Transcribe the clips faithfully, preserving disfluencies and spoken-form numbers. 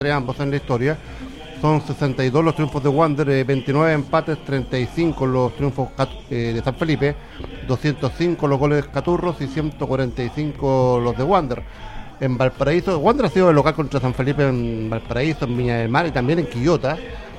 ambos en la historia. Son sesenta y dos los triunfos de Wander, eh, veintinueve empates, treinta y cinco los triunfos eh, de San Felipe, doscientos cinco los goles de Caturros y ciento cuarenta y cinco los de Wander. En Valparaíso, Wander ha sido el local contra San Felipe en Valparaíso, en Viña del Mar y también en Quillota.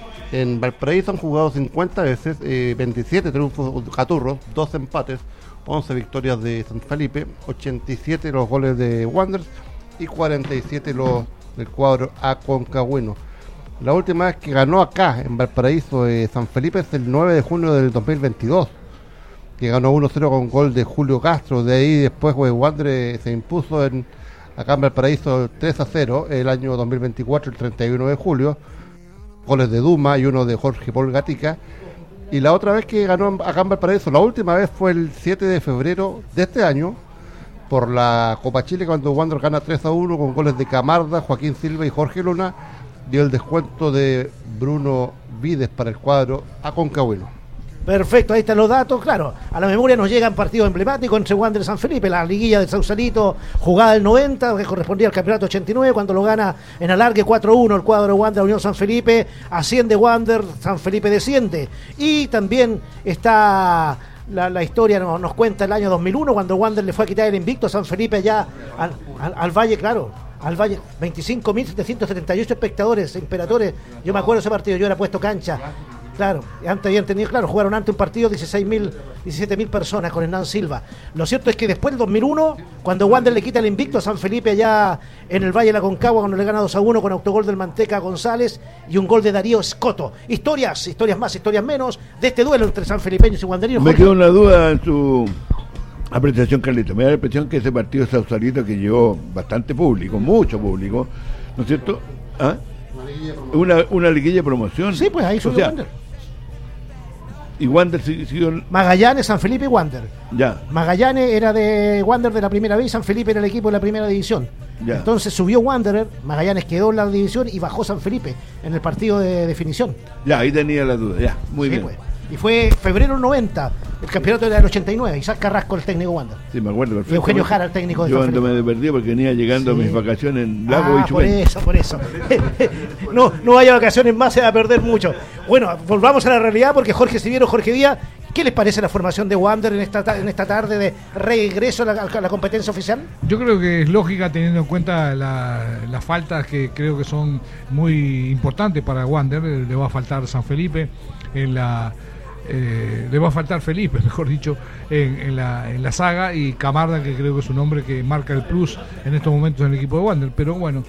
En Valparaíso han jugado cincuenta veces, eh, veintisiete triunfos de Caturros, doce empates, once victorias de San Felipe, ochenta y siete los goles de Wander y cuarenta y siete los del cuadro aconcagüino. La última vez que ganó acá en Valparaíso eh, San Felipe es el nueve de junio del dos mil veintidós, que ganó uno cero con gol de Julio Castro. De ahí después eh, Wander eh, se impuso en, acá en Valparaíso tres a cero el año dos mil veinticuatro, el treinta y uno de julio, goles de Duma y uno de Jorge Paul Gatica. Y la otra vez que ganó acá en Valparaíso, la última vez fue el siete de febrero de este año, por la Copa Chile, cuando Wander gana tres a uno con goles de Camarda, Joaquín Silva y Jorge Luna, dio el descuento de Bruno Vides para el cuadro aconcagüino. Perfecto, ahí están los datos, claro, a la memoria nos llegan partidos emblemáticos entre Wander y San Felipe, la liguilla de Sausalito jugada el noventa, que correspondía al campeonato ochenta y nueve, cuando lo gana en alargue cuatro a uno el cuadro Wander Unión San Felipe, asciende Wander, San Felipe desciende, y también está... La, la historia nos, nos cuenta el año dos mil uno, cuando Wander le fue a quitar el invicto a San Felipe allá al, al, al Valle, claro, al Valle, veinticinco mil setecientos setenta y ocho espectadores, imperadores, yo me acuerdo de ese partido, yo era puesto cancha, claro, antes habían tenido, claro, jugaron antes un partido dieciséis mil, diecisiete mil personas con Hernán Silva. Lo cierto es que después del dos mil uno, cuando Wander le quita el invicto a San Felipe allá en el Valle de la Concagua, cuando le gana dos a uno con autogol del Manteca González y un gol de Darío Escoto. Historias, historias más, historias menos de este duelo entre sanfelipeños y wanderinos. Me quedó una duda en su apreciación, Carlito. Me da la impresión que ese partido Sausalito, que llevó bastante público, mucho público, ¿no es cierto? ¿Ah? Una, una liguilla de promoción. Sí, pues ahí subió, o sea, Wander. Y Wander siguió... Magallanes, San Felipe y Wander. Ya. Magallanes era de Wander de la primera vez, San Felipe era el equipo de la primera división. Ya. Entonces subió Wanderer, Magallanes quedó en la división y bajó San Felipe en el partido de definición. Ya, ahí tenía la duda, ya, muy sí, bien. Pues. Y fue febrero noventa, el campeonato era del ochenta y nueve, Isaac Carrasco el técnico Wander. Sí, me acuerdo perfecto. Y Eugenio Jara el técnico de Yo San Felipe. ando me perdí porque venía llegando sí. a mis vacaciones en Lago ah, y Chupén. por eso, por eso. no, no haya vacaciones más, se va a perder mucho. Bueno, volvamos a la realidad porque Jorge Siviero, Jorge Díaz, ¿qué les parece la formación de Wander en esta, en esta tarde de regreso a la, a la competencia oficial? Yo creo que es lógica teniendo en cuenta la, las faltas que creo que son muy importantes para Wander. Le va a faltar San Felipe en la... Eh, le va a faltar Felipe, mejor dicho, en, en, la, en la saga, y Camarda, que creo que es un hombre que marca el plus en estos momentos en el equipo de Wander. Pero bueno,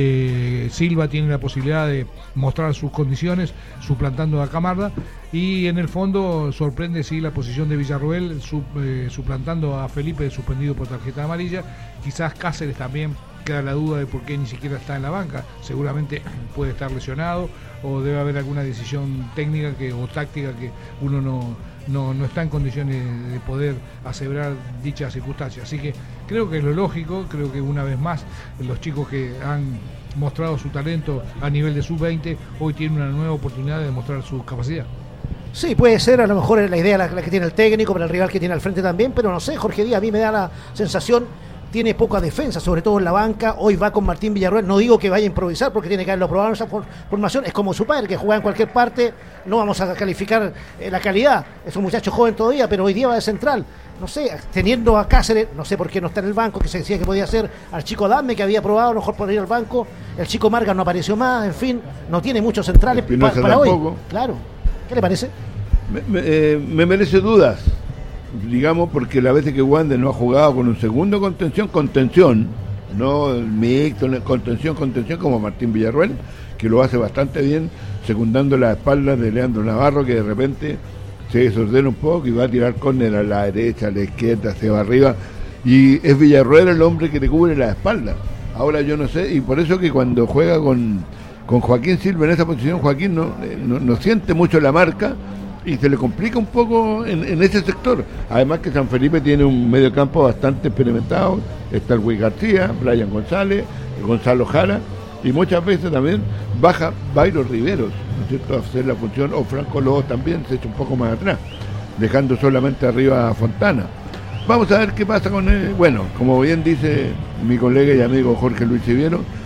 eh, Silva tiene la posibilidad de mostrar sus condiciones suplantando a Camarda, y en el fondo sorprende sí la posición de Villarroel sub, eh, suplantando a Felipe, suspendido por tarjeta amarilla. Quizás Cáceres también, queda la duda de por qué ni siquiera está en la banca, seguramente puede estar lesionado o debe haber alguna decisión técnica que o táctica que uno no, no, no está en condiciones de poder aseverar dichas circunstancias. Así que creo que es lo lógico, creo que una vez más los chicos que han mostrado su talento a nivel de sub veinte hoy tienen una nueva oportunidad de demostrar su capacidad. Sí, puede ser, a lo mejor es la idea la, la que tiene el técnico, para el rival que tiene al frente también, pero no sé, Jorge Díaz a mí me da la sensación, tiene poca defensa, sobre todo en la banca. Hoy va con Martín Villarroel, no digo que vaya a improvisar porque tiene que haberlo probado en esa formación, es como su padre que juega en cualquier parte, no vamos a calificar eh, la calidad, es un muchacho joven todavía, pero hoy día va de central, no sé, teniendo a Cáceres, no sé por qué no está en el banco, que se decía que podía ser al chico Adame, que había probado a lo mejor por ir al banco, el chico Marga no apareció más, en fin, no tiene muchos centrales pa, para tampoco. Hoy, claro, ¿qué le parece? Me, me, eh, me merece dudas, digamos, porque la vez que Wander no ha jugado con un segundo contención, contención, no mixto, contención, contención como Martín Villarroel, que lo hace bastante bien, secundando la espalda de Leandro Navarro, que de repente se desordena un poco y va a tirar córner a la derecha, a la izquierda, se va arriba, y es Villarroel el hombre que le cubre la espalda. Ahora yo no sé, y por eso que cuando juega con, con Joaquín Silva en esa posición, Joaquín no, no, no siente mucho la marca, y se le complica un poco en, en ese sector. Además que San Felipe tiene un mediocampo bastante experimentado, está el Luis García, Brian González, Gonzalo Jara, y muchas veces también baja Bayro Riveros, ¿no es cierto?, a hacer la función, o Franco Lobos también se echa un poco más atrás, dejando solamente arriba a Fontana. Vamos a ver qué pasa con él. Bueno, como bien dice mi colega y amigo Jorge Luis Siviero,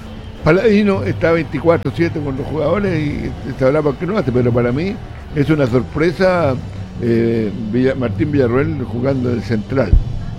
Paladino está veinticuatro siete con los jugadores y se hablaba por qué no hace, pero para mí es una sorpresa eh, Villa, Martín Villarroel jugando del central.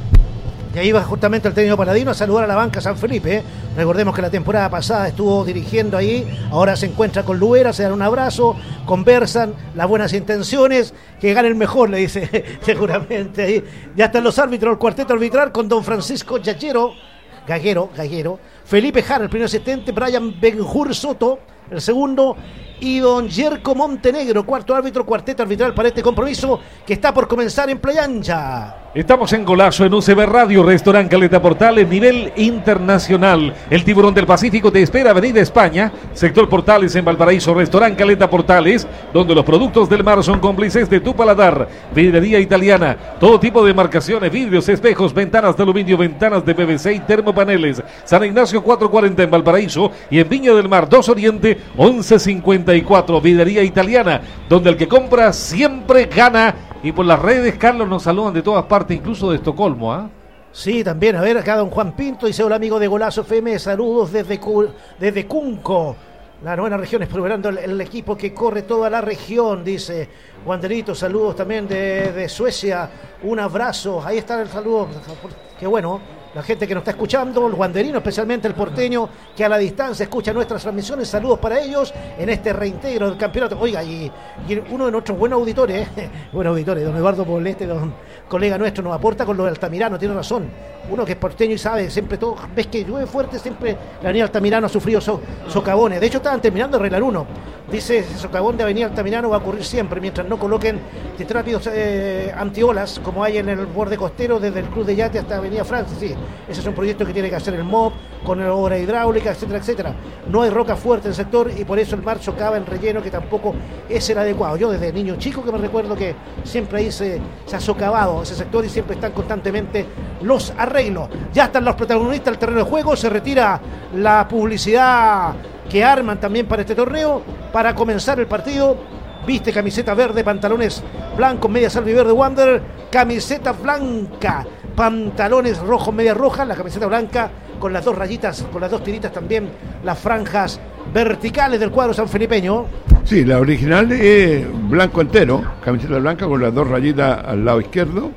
Y ahí va justamente el técnico Paladino a saludar a la banca San Felipe. Recordemos que la temporada pasada estuvo dirigiendo ahí, ahora se encuentra con Luera, se dan un abrazo, conversan, las buenas intenciones, que gane el mejor, le dice seguramente ahí. Ya están los árbitros, el cuarteto arbitral con don Francisco Yachero, Gaguero, Gaguero, Felipe Jara, el primer asistente, Brian Benjur Soto, el segundo, y don Yerko Montenegro, cuarto árbitro, cuarteto arbitral para este compromiso que está por comenzar en Playa Ancha. Estamos en Golazo en U C B Radio, Restaurant Caleta Portales, nivel internacional. El Tiburón del Pacífico te espera, Avenida España, sector Portales en Valparaíso, Restaurant Caleta Portales, donde los productos del mar son cómplices de tu paladar. Vidrería italiana, todo tipo de marcaciones, vidrios, espejos, ventanas de aluminio, ventanas de P V C y termopaneles. San Ignacio cuatrocientos cuarenta en Valparaíso y en Viña del Mar dos Oriente once cincuenta y cuatro. Vidrería italiana, donde el que compra siempre gana. Y por las redes, Carlos, nos saludan de todas partes, incluso de Estocolmo, ¿ah? ¿eh? Sí, también, a ver, acá don Juan Pinto dice: hola amigo de Golazo F M, saludos desde, Cu- desde Cunco, la novena región, explorando el, el equipo que corre toda la región, dice Wanderito. Saludos también de, de Suecia, un abrazo, ahí está el saludo, qué bueno. La gente que nos está escuchando, el wanderino, especialmente el porteño, que a la distancia escucha nuestras transmisiones. Saludos para ellos en este reintegro del campeonato. Oiga, y, y uno de nuestros buenos auditores, eh, buenos auditores, don Eduardo Poblete, don colega nuestro, nos aporta con lo de Altamirano, tiene razón. Uno que es porteño y sabe, siempre todo, ves que llueve fuerte, siempre la avenida Altamirano ha sufrido so, socavones. De hecho, estaban terminando de arreglar uno. Dice, ese socavón de avenida Altamirano va a ocurrir siempre, mientras no coloquen tetrápidos eh, antiolas, como hay en el borde costero, desde el Club de Yate hasta avenida Francia. Sí, ese es un proyecto que tiene que hacer el M O P, con la obra hidráulica, etcétera, etcétera. No hay roca fuerte en el sector y por eso el mar socava en relleno, que tampoco es el adecuado. Yo desde niño chico que me recuerdo que siempre ahí se, se ha socavado ese sector y siempre están constantemente los arreglos. Ya están los protagonistas del terreno de juego, se retira la publicidad que arman también para este torneo, para comenzar el partido. Viste camiseta verde, pantalones blancos, medias albiverde Wander, camiseta blanca, pantalones rojos, medias rojas, la camiseta blanca con las dos rayitas, con las dos tiritas también, las franjas verticales del cuadro sanfelipeño. Sí, la original es blanco entero, camiseta blanca con las dos rayitas al lado izquierdo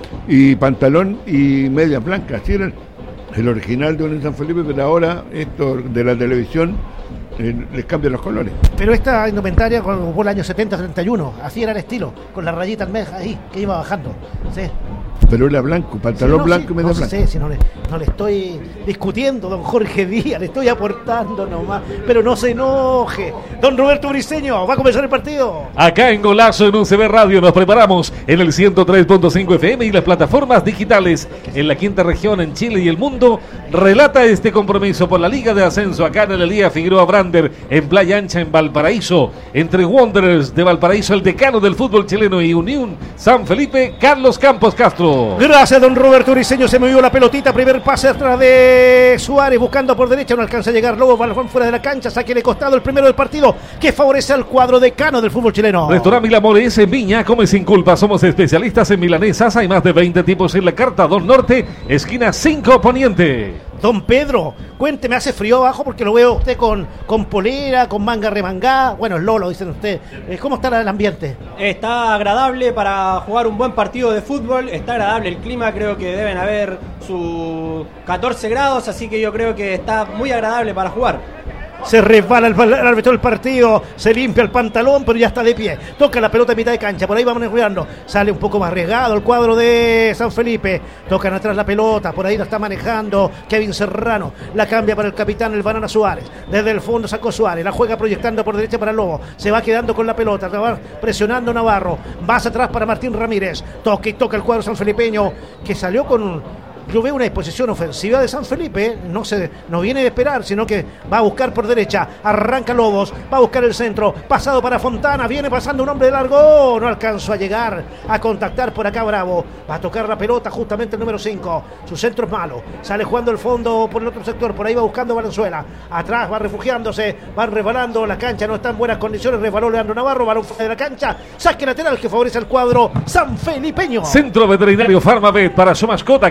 y pantalón y medias blancas. Así era el original de Unión San Felipe, pero ahora esto de la televisión eh, les cambian los colores. Pero esta indumentaria cuando jugó el año setenta treinta y uno, así era el estilo, con la rayita al mes ahí, que iba bajando. Sí. Pero era blanco, pantalón sí, no, blanco sí, y media no, blanca. Sí, si no, le, no le estoy discutiendo, don Jorge Díaz, le estoy aportando nomás, pero no se enoje. Don Roberto Briceño, va a comenzar el partido. Acá en Golazo en U C B Radio nos preparamos en el ciento tres punto cinco F M y las plataformas digitales en la quinta región, en Chile y el mundo. Relata este compromiso por la Liga de Ascenso acá en el Elías Figueroa Brander, en Playa Ancha, en Valparaíso, entre Wanderers de Valparaíso, el decano del fútbol chileno, y Unión San Felipe, Carlos Campos Castro. Gracias, don Roberto Briceño. Se movió la pelotita, primer pase atrás de Suárez, buscando por derecha, no alcanza a llegar. Lobo, balón fuera de la cancha, saque de costado, el primero del partido, que favorece al cuadro decano del fútbol chileno. Restaurant Milamores en Viña, come sin culpa. Somos especialistas en milanesas, hay más de veinte tipos en la carta. Don Norte, esquina cinco Poniente. Don Pedro, cuénteme, hace frío abajo porque lo veo usted con, con polera, con manga remangada. Bueno, es Lolo, dicen ustedes. ¿Cómo está el ambiente? Está agradable para jugar un buen partido de fútbol, está agradable el clima, creo que deben haber sus catorce grados, así que yo creo que está muy agradable para jugar. Se resbala el, el árbitro del partido, se limpia el pantalón, pero ya está de pie. Toca la pelota a mitad de cancha, por ahí vamos manejando. Sale un poco más arriesgado el cuadro de San Felipe. Tocan atrás la pelota, por ahí la está manejando Kevin Serrano. La cambia para el capitán, el Banana Suárez. Desde el fondo sacó Suárez, la juega proyectando por derecha para Lobo. Se va quedando con la pelota, va presionando Navarro. Más atrás para Martín Ramírez. Toca y toca el cuadro sanfelipeño, que salió con... Yo veo una disposición ofensiva de San Felipe, no se no viene de esperar, sino que va a buscar por derecha, arranca Lobos, va a buscar el centro, pasado para Fontana, viene pasando un hombre de largo, no alcanzó a llegar a contactar por acá Bravo, va a tocar la pelota justamente el número cinco, su centro es malo, sale jugando el fondo por el otro sector, por ahí va buscando Valenzuela, atrás va refugiándose, va resbalando, la cancha no está en buenas condiciones, resbaló Leandro Navarro, balón fuera de la cancha, saque lateral que favorece al cuadro sanfelipeño. Centro Veterinario Farmavet, para su mascota, clínicas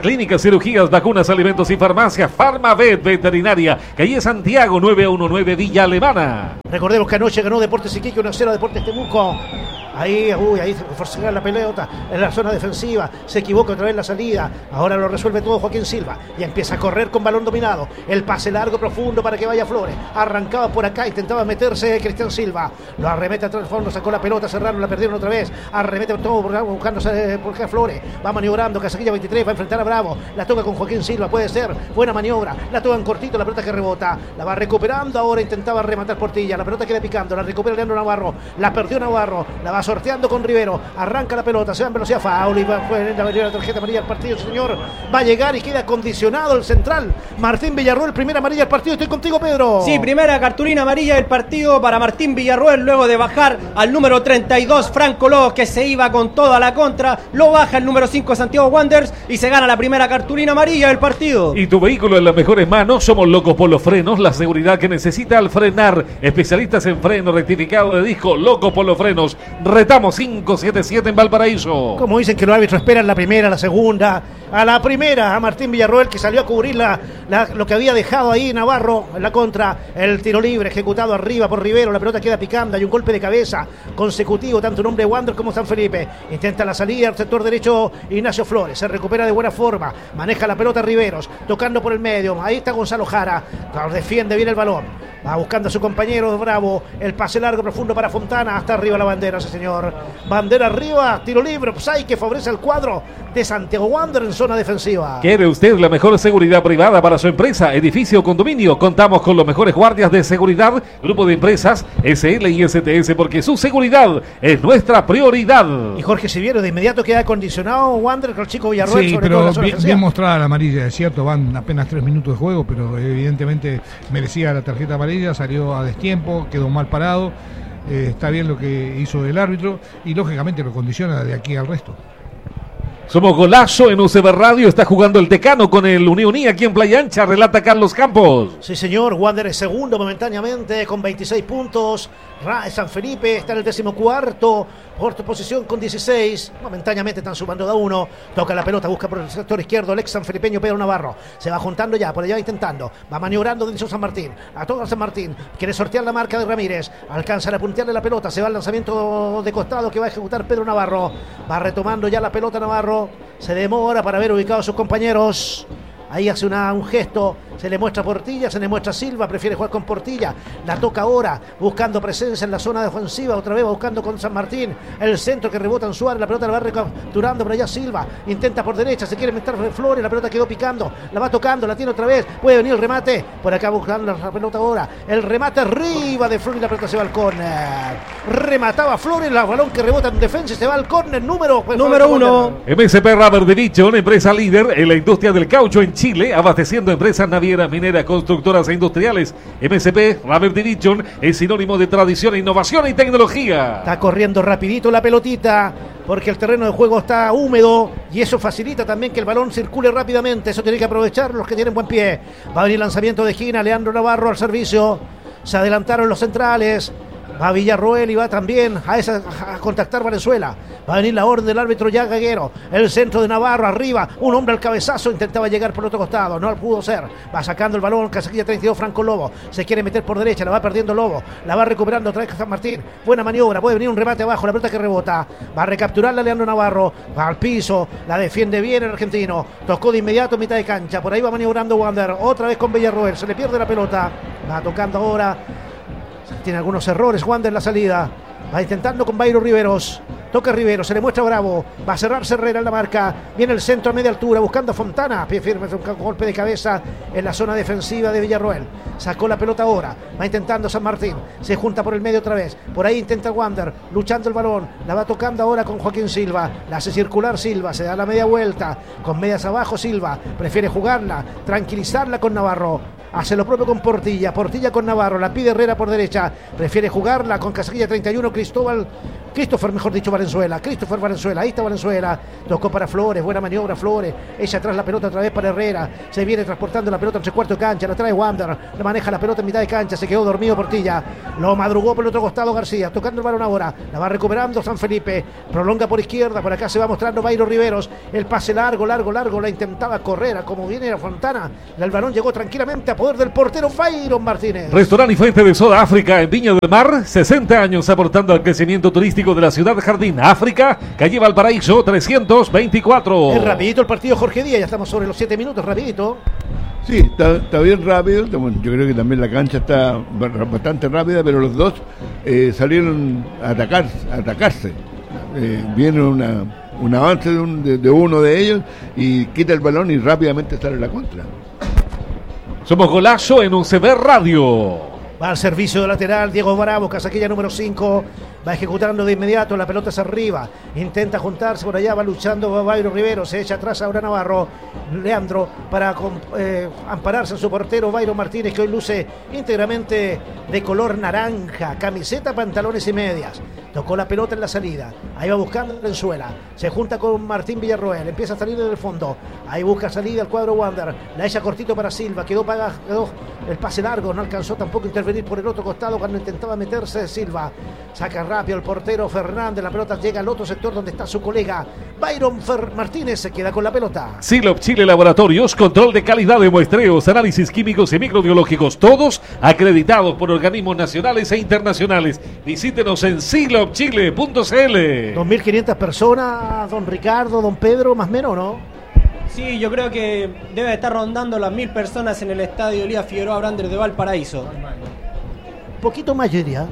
cirugías, vacunas, alimentos y farmacia. Farmavet Veterinaria, calle Santiago nueve uno nueve, Villa Alemana. Recordemos que anoche ganó Deportes Iquique uno a cero a Deportes Temuco. Ahí, uy, ahí forcejear la pelota en la zona defensiva. Se equivoca otra vez la salida. Ahora lo resuelve todo Joaquín Silva. Y empieza a correr con balón dominado. El pase largo, profundo para que vaya Flores. Arrancaba por acá, intentaba meterse Cristian Silva. Lo arremete atrás del fondo, sacó la pelota, cerraron, la perdieron otra vez. Arremete todo buscándose por acá Flores. Va maniobrando, Casaquilla veintitrés, va a enfrentar a Bravo. La toca con Joaquín Silva, puede ser. Buena maniobra. La toca en cortito, la pelota que rebota. La va recuperando ahora, intentaba rematar Portilla. La pelota queda picando, la recupera Leandro Navarro. La perdió Navarro. La va sorteando con Rivero, arranca la pelota, se va en velocidad, faul y va a venir la tarjeta amarilla al partido, señor, va a llegar y queda condicionado el central, Martín Villarroel, primera amarilla del partido. Estoy contigo, Pedro. Sí, primera cartulina amarilla del partido para Martín Villarroel, luego de bajar al número treinta y dos, Franco Lobos, que se iba con toda la contra, lo baja el número cinco, Santiago Wanderers, y se gana la primera cartulina amarilla del partido. Y tu vehículo en las mejores manos, somos locos por los frenos, la seguridad que necesita al frenar, especialistas en freno, rectificado de disco, locos por los frenos, retamos cinco siete siete en Valparaíso. Como dicen que los árbitros esperan la primera, la segunda, a la primera a Martín Villarroel, que salió a cubrir la, la, lo que había dejado ahí Navarro en la contra, el tiro libre ejecutado arriba por Rivero, la pelota queda picando, hay un golpe de cabeza consecutivo, tanto en nombre de Wander como San Felipe, intenta la salida al sector derecho Ignacio Flores, se recupera de buena forma, maneja la pelota Riveros, tocando por el medio, ahí está Gonzalo Jara, defiende bien el balón, va buscando a su compañero Bravo, el pase largo profundo para Fontana, hasta arriba la bandera, ese señor, bandera arriba, tiro libre, Psy, que favorece el cuadro de Santiago Wander en zona defensiva. ¿Quiere usted la mejor seguridad privada para su empresa, edificio o condominio? Contamos con los mejores guardias de seguridad, grupo de empresas S L y S T S, porque su seguridad es nuestra prioridad. Y Jorge Siviero de inmediato queda acondicionado Wander con el chico Villarroel. Sí, sobre pero todo la zona bien, bien mostrada la amarilla, es cierto, van apenas tres minutos de juego, pero evidentemente merecía la tarjeta amarilla, salió a destiempo, quedó mal parado. Eh, está bien lo que hizo el árbitro y lógicamente lo condiciona de aquí al resto. Somos Golazo en U C B Radio, está jugando el Tecano con el Unión I aquí en Playa Ancha, relata Carlos Campos. Sí, señor, Wander es segundo momentáneamente con veintiséis puntos. San Felipe está en el decimocuarto, por posición con dieciséis, momentáneamente están sumando de a uno, toca la pelota, busca por el sector izquierdo el ex sanfelipeño Pedro Navarro, se va juntando ya, por allá va intentando, va maniobrando dentro San Martín, a todo San Martín, quiere sortear la marca de Ramírez, alcanza a puntearle la pelota, se va al lanzamiento de costado que va a ejecutar Pedro Navarro, va retomando ya la pelota Navarro, se demora para ver ubicados a sus compañeros. Ahí hace una, un gesto, se le muestra Portilla, se le muestra Silva, prefiere jugar con Portilla, la toca ahora, buscando presencia en la zona defensiva, otra vez va buscando con San Martín, el centro que rebota en Suárez, la pelota la va recapturando por allá Silva, intenta por derecha, se quiere meter Flores, la pelota quedó picando, la va tocando, la tiene otra vez, puede venir el remate, por acá buscando la pelota ahora, el remate arriba de Flores y la pelota se va al córner, remataba Flores, el balón que rebota en defensa y se va al córner, número, pues, número uno. M S P Rubber Division, empresa líder en la industria del caucho en Chile, abasteciendo empresas navieras, mineras, constructoras e industriales. M S P Rubber Division es sinónimo de tradición, innovación y tecnología. Está corriendo rapidito la pelotita porque el terreno de juego está húmedo y eso facilita también que el balón circule rápidamente. Eso tiene que aprovechar los que tienen buen pie. Va a venir lanzamiento de esquina, Leandro Navarro al servicio. Se adelantaron los centrales. Va Villarroel y va también a, esa, a contactar Valenzuela. Va a venir la orden del árbitro ya Gaguero. El centro de Navarro arriba. Un hombre al cabezazo. Intentaba llegar por el otro costado. No pudo ser. Va sacando el balón. Casaquilla treinta y dos. Franco Lobo. Se quiere meter por derecha. La va perdiendo Lobo. La va recuperando otra vez San Martín. Buena maniobra. Puede venir un remate abajo. La pelota que rebota. Va a recapturarla Leandro Navarro. Va al piso. La defiende bien el argentino. Tocó de inmediato en mitad de cancha. Por ahí va maniobrando Wander. Otra vez con Villarroel. Se le pierde la pelota. Va tocando ahora. Tiene algunos errores Wander en la salida. Va intentando con Bayro Riveros. Toca Rivero, se le muestra Bravo. Va a cerrar Herrera en la marca. Viene el centro a media altura buscando a Fontana. Pie firme, un golpe de cabeza en la zona defensiva de Villarroel. Sacó la pelota ahora. Va intentando San Martín. Se junta por el medio otra vez. Por ahí intenta Wander. Luchando el balón. La va tocando ahora con Joaquín Silva. La hace circular Silva. Se da la media vuelta. Con medias abajo Silva. Prefiere jugarla. Tranquilizarla con Navarro. hace lo propio con Portilla, Portilla con Navarro, la pide Herrera por derecha, prefiere jugarla con casquilla treinta y uno, Cristóbal, Christopher, mejor dicho, Valenzuela, Christopher Valenzuela, ahí está Valenzuela, tocó para Flores, buena maniobra Flores, ella atrás la pelota otra vez para Herrera, se viene transportando la pelota entre cuarto de cancha, la trae Wander, la maneja la pelota en mitad de cancha, se quedó dormido Portilla, lo madrugó por el otro costado García, tocando el balón ahora, la va recuperando San Felipe, prolonga por izquierda, por acá se va mostrando Bayro Riveros, el pase largo, largo, largo, la intentaba correr, como viene la Fontana, el balón llegó tranquilamente a poder del portero Byron Martínez. Restaurante y Fuente de Soda África en Viña del Mar, sesenta años aportando al crecimiento turístico de la ciudad Jardín África, calle Valparaíso trescientos veinticuatro. Es rapidito el partido, Jorge Díaz, ya estamos sobre los siete minutos, rapidito. Sí, está, está bien rápido. Bueno, yo creo que también la cancha está bastante rápida, pero los dos eh, salieron a, atacar, a atacarse. Eh, viene una, un avance de, un, de, de uno de ellos y quita el balón y rápidamente sale la contra. Somos Golazo en U C B Radio. Va al servicio de lateral Diego Bravo, casaquilla número cinco, va ejecutando de inmediato, la pelota es arriba, intenta juntarse por allá, va luchando Bayro Rivero, se echa atrás ahora Navarro, Leandro para eh, ampararse en su portero Bayro Martínez, que hoy luce íntegramente de color naranja, camiseta, pantalones y medias. Tocó la pelota en la salida, ahí va buscando Valenzuela, se junta con Martín Villarroel, empieza a salir desde el fondo, ahí busca salida el cuadro Wander, la echa cortito para Silva, quedó, paga, quedó el pase largo, no alcanzó tampoco a intervenir por el otro costado cuando intentaba meterse Silva, saca rápido el portero Fernández, la pelota llega al otro sector donde está su colega Byron Fer Martínez, se queda con la pelota. Silop Chile Laboratorios, control de calidad de muestreos, análisis químicos y microbiológicos, todos acreditados por organismos nacionales e internacionales. Visítenos en silop chile punto c l. dos mil quinientas personas, don Ricardo, don Pedro, más o menos, ¿no? Sí, yo creo que debe estar rondando las mil personas en el estadio Elías Figueroa Brander de Valparaíso. Poquito más, yo diría.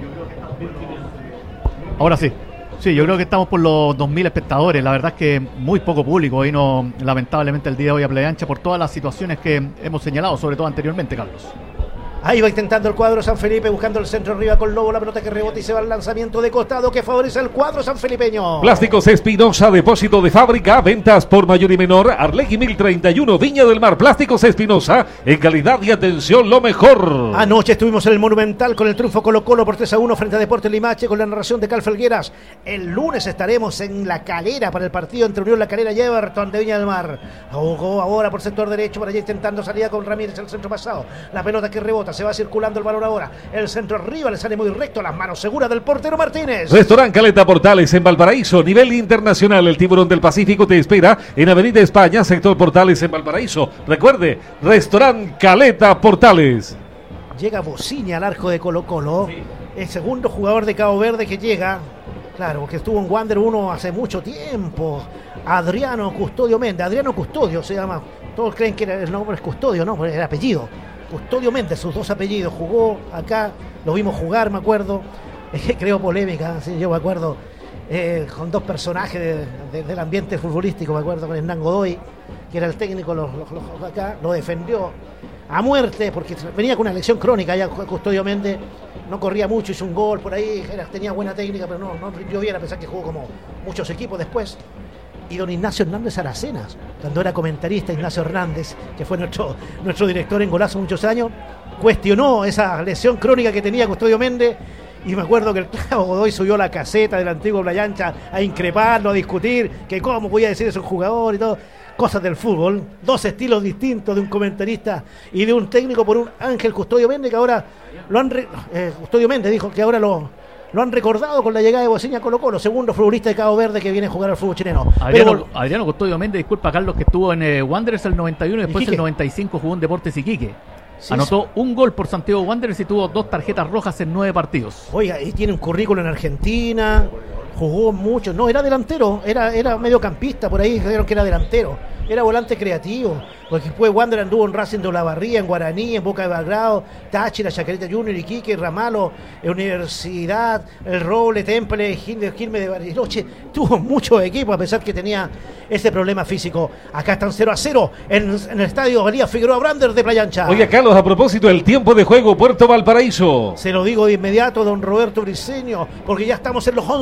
Ahora sí. Sí, yo creo que estamos por los dos mil espectadores. La verdad es que muy poco público vino lamentablemente el día de hoy a Playa Ancha por todas las situaciones que hemos señalado, sobre todo anteriormente, Carlos. Ahí va intentando el cuadro San Felipe, buscando el centro arriba con Lobo, la pelota que rebota y se va al lanzamiento de costado que favorece al cuadro sanfelipeño. Plásticos Espinosa, depósito de fábrica, ventas por mayor y menor, Arlegui mil treinta y uno, Viña del Mar. Plásticos Espinosa, en calidad y atención lo mejor. Anoche estuvimos en el Monumental con el triunfo Colo Colo por tres a uno frente a Deportes Limache con la narración de Cal Felgueras. El lunes estaremos en La Calera para el partido entre Unión La Calera y Everton de Viña del Mar. Jugó ahora por sector derecho, por allá intentando salida con Ramírez, el centro pasado. La pelota que rebota, se va circulando el balón ahora. El centro arriba le sale muy recto, las manos seguras del portero Martínez. Restaurante Caleta Portales en Valparaíso, nivel internacional. El Tiburón del Pacífico te espera en Avenida España, sector Portales en Valparaíso. Recuerde, Restaurante Caleta Portales. Llega Bociña al arco de Colo Colo, sí. El segundo jugador de Cabo Verde que llega, claro, porque estuvo en Wander uno hace mucho tiempo. Adriano Custodio Méndez, Adriano Custodio se llama, todos creen que era, el nombre es Custodio, no, pero era apellido. Custodio Méndez, sus dos apellidos, jugó acá, lo vimos jugar, me acuerdo, eh, creo polémica, sí, yo me acuerdo, eh, con dos personajes de, de, del ambiente futbolístico, me acuerdo con Hernán Godoy, que era el técnico, lo, lo, lo, acá, lo defendió a muerte, porque venía con una lesión crónica ya Custodio Méndez, no corría mucho, hizo un gol por ahí, era, tenía buena técnica, pero no, no rindió bien, a pesar que jugó como muchos equipos después. Y don Ignacio Hernández Aracenas, cuando era comentarista, Ignacio Hernández, que fue nuestro, nuestro director en Golazo muchos años, cuestionó esa lesión crónica que tenía Custodio Méndez, y me acuerdo que el Clavo Godoy subió a la caseta del antiguo Playa Ancha a increparlo, a discutir, que cómo podía decir eso un jugador y todo, cosas del fútbol, dos estilos distintos de un comentarista y de un técnico por un Ángel Custodio Méndez, que ahora lo han, re, eh, Custodio Méndez dijo que ahora lo... Lo han recordado con la llegada de Bociña a Colo Colo, segundo futbolista de Cabo Verde que viene a jugar al fútbol chileno. Adriano, Pero, Adriano Custodio Méndez, disculpa Carlos, que estuvo en eh, Wanderers el noventa y uno y después Iquique. el noventa y cinco jugó en Deportes Iquique. Sí, Anotó sí. un gol por Santiago Wanderers y tuvo dos tarjetas rojas en nueve partidos. Oiga, y tiene un currículo en Argentina, jugó mucho, no, era delantero, era, era mediocampista, por ahí dijeron que era delantero, era volante creativo, porque después Wander anduvo en Racing de Olavarría, en Guaraní, en Boca de Belgrado, Táchira, Chacarita Junior, Iquique, Ramalo, Universidad, El Roble, Temple, Quilmes de Bariloche, tuvo muchos equipos a pesar que tenía ese problema físico. Acá están cero a cero en, en el estadio Elías Figueroa Brander de Playa Ancha. Oye, Carlos, a propósito del tiempo de juego, Puerto Valparaíso. Se lo digo de inmediato, don Roberto Briceño, porque ya estamos en los once minutos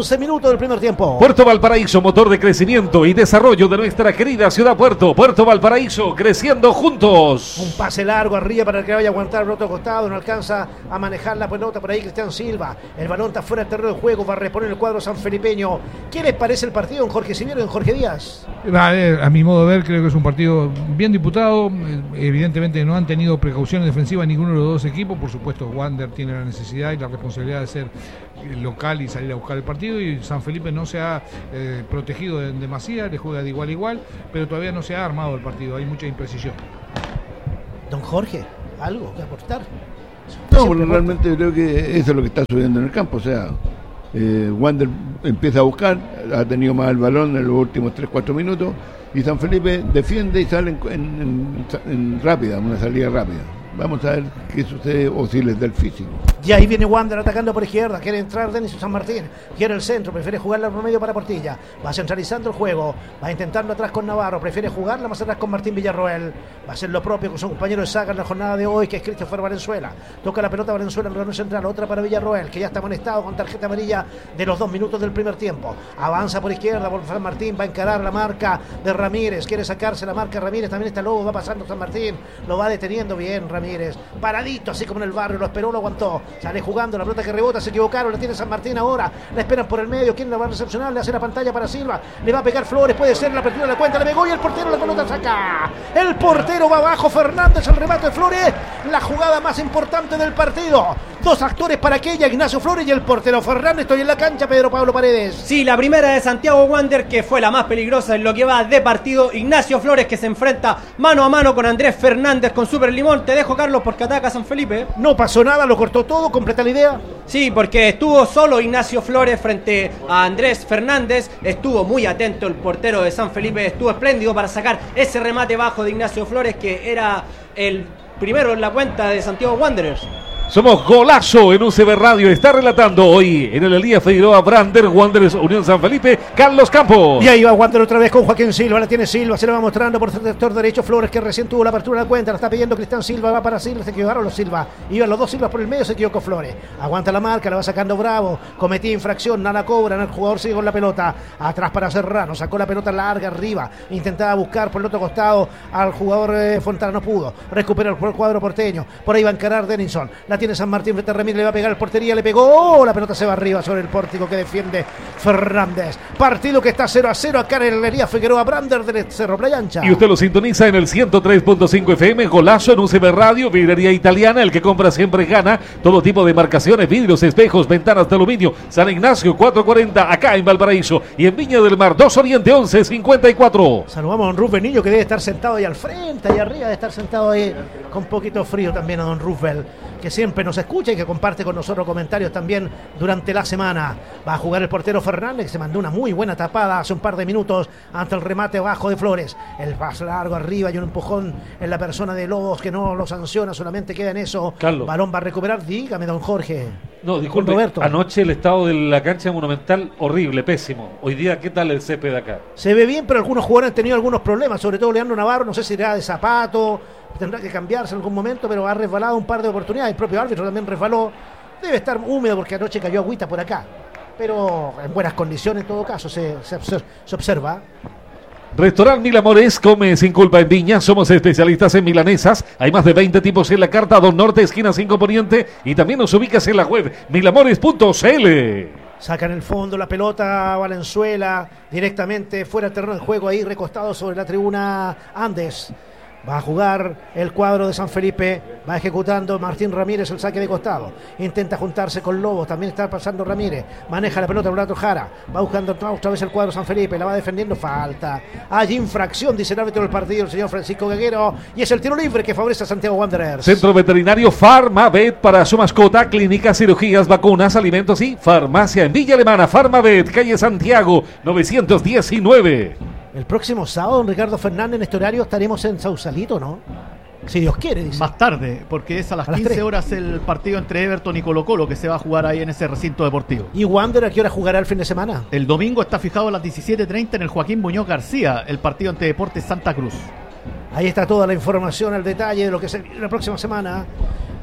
minutos del primer tiempo. Puerto Valparaíso, motor de crecimiento y desarrollo de nuestra querida ciudad Puerto. Puerto Valparaíso, creciendo juntos. Un pase largo arriba para el que vaya a aguantar el otro costado. No alcanza a manejar la pelota por ahí Cristian Silva. El balón está fuera del terreno de juego. Va a reponer el cuadro sanfelipeño. ¿Qué les parece el partido en Jorge Siviero y en Jorge Díaz? A, ver, a mi modo de ver, creo que es un partido bien disputado. Evidentemente no han tenido precauciones defensivas ninguno de los dos equipos. Por supuesto, Wander tiene la necesidad y la responsabilidad de ser local y salir a buscar el partido, y San Felipe no se ha eh, protegido en demasía, le juega de igual a igual, pero todavía no se ha armado el partido, hay mucha imprecisión. Don Jorge, ¿algo que aportar? No, bueno, realmente creo que eso es lo que está sucediendo en el campo, o sea, eh, Wander empieza a buscar, ha tenido más el balón en los últimos tres cuatro minutos, y San Felipe defiende y sale en, en, en, en rápida, una salida rápida. Vamos a ver qué sucede o si les da el físico. Y ahí viene Wander atacando por izquierda. Quiere entrar Denis San Martín. Quiere el centro. Prefiere jugarla por medio para Portilla. Va centralizando el juego. Va intentando atrás con Navarro. Prefiere jugarla más atrás con Martín Villarroel. Va a hacer lo propio con su compañero de saga en la jornada de hoy, que es Christopher Valenzuela. Toca la pelota Valenzuela en el plano central. Otra para Villarroel, que ya está amonestado con tarjeta amarilla de los dos minutos del primer tiempo. Avanza por izquierda por San Martín. Va a encarar la marca de Ramírez. Quiere sacarse la marca Ramírez. También está Lobo. Va pasando San Martín. Lo va deteniendo bien Ramírez. Paradito, así como en el barrio, lo esperó, lo aguantó. Sale jugando, la pelota que rebota, se equivocaron, la tiene San Martín ahora. La esperan por el medio, ¿quién la va a recepcionar? Le hace la pantalla para Silva, le va a pegar Flores, puede ser la apertura de la cuenta, le pegó y el portero la pelota saca. El portero va abajo, Fernández, el remate de Flores, la jugada más importante del partido. Dos actores para aquella, Ignacio Flores y el portero Fernández. Estoy en la cancha, Pedro Pablo Paredes. Sí, la primera de Santiago Wander, que fue la más peligrosa en lo que va de partido. Ignacio Flores, que se enfrenta mano a mano con Andrés Fernández con Super Limón. Te dejo, Carlos, porque ataca a San Felipe. No pasó nada, lo cortó todo, completa la idea. Sí, porque estuvo solo Ignacio Flores frente a Andrés Fernández. Estuvo muy atento el portero de San Felipe. Estuvo espléndido para sacar ese remate bajo de Ignacio Flores, que era el primero en la cuenta de Santiago Wanderers. Somos Golazo en U C B Radio. Está relatando hoy en el Elías Figueroa Brander, Wanderers Unión San Felipe, Carlos Campos. Y ahí va Wander otra vez con Joaquín Silva. La tiene Silva, se la va mostrando por el sector derecho Flores, que recién tuvo la apertura de la cuenta. La está pidiendo Cristian Silva, va para Silva. Se equivocaron los Silva. Iban los dos Silvas por el medio, se equivocó Flores. Aguanta la marca, la va sacando Bravo. Cometía infracción, nada cobran. El jugador sigue con la pelota. Atrás para Serrano. Sacó la pelota larga arriba. Intentaba buscar por el otro costado al jugador eh, Fontana. No pudo. Recupera el cuadro porteño. Por ahí va a encarar Denison. La tiene San Martín frente a Ramírez, le va a pegar el portería, le pegó, oh, la pelota se va arriba sobre el pórtico que defiende Fernández. Partido que está cero a cero acá en el Elías Figueroa Brander del Cerro Playa Ancha. Y usted lo sintoniza en el ciento tres punto cinco F M, Golazo en U C B Radio, vidrería italiana, el que compra siempre gana, todo tipo de marcaciones, vidrios, espejos, ventanas de aluminio, San Ignacio cuatrocientos cuarenta, acá en Valparaíso, y en Viña del Mar, dos Oriente once cincuenta y cuatro. Saludamos a don Rufel Niño, que debe estar sentado ahí al frente, ahí arriba, debe estar sentado ahí con poquito frío también a don Rufel, que siempre nos escucha y que comparte con nosotros comentarios también durante la semana. Va a jugar el portero Fernández, que se mandó una muy buena tapada hace un par de minutos ante el remate bajo de Flores. El pase largo arriba y un empujón en la persona de Lobos, que no lo sanciona, solamente queda en eso. Carlos. Balón va a recuperar, dígame, don Jorge. No, disculpe, Roberto. Anoche el estado de la cancha Monumental, horrible, pésimo. Hoy día, ¿qué tal el césped de acá? Se ve bien, pero algunos jugadores han tenido algunos problemas, sobre todo Leandro Navarro, no sé si irá de zapato, tendrá que cambiarse en algún momento, pero ha resbalado un par de oportunidades. El propio árbitro también resbaló. Debe estar húmedo porque anoche cayó agüita por acá, pero en buenas condiciones en todo caso, se, se, se observa. Restaurant Mil Amores, come sin culpa en Viña, somos especialistas en milanesas, hay más de veinte tipos en la carta, Don Norte, esquina cinco Poniente, y también nos ubicas en la web milamores punto c l. Saca en el fondo la pelota Valenzuela, directamente fuera del terreno de juego, ahí recostado sobre la tribuna Andes. Va a jugar el cuadro de San Felipe, va ejecutando Martín Ramírez el saque de costado, intenta juntarse con Lobos, también está pasando Ramírez, maneja la pelota Renato Jara, va buscando otra vez el cuadro San Felipe, la va defendiendo, falta, hay infracción, dice el árbitro del partido, el señor Francisco Gaguero, y es el tiro libre que favorece a Santiago Wanderers. Centro Veterinario Farmavet para su mascota, clínicas, cirugías, vacunas, alimentos y farmacia en Villa Alemana. Farmavet, calle Santiago novecientos diecinueve. El próximo sábado, don Ricardo Fernández, en este horario estaremos en Sausalito, ¿no? Si Dios quiere, dice. Más tarde, porque es a las, a las quince horas el partido entre Everton y Colo Colo, que se va a jugar ahí en ese recinto deportivo. ¿Y Wander a qué hora jugará el fin de semana? El domingo está fijado a las diecisiete treinta en el Joaquín Muñoz García, el partido ante Deportes Santa Cruz. Ahí está toda la información al detalle de lo que se viene la próxima semana.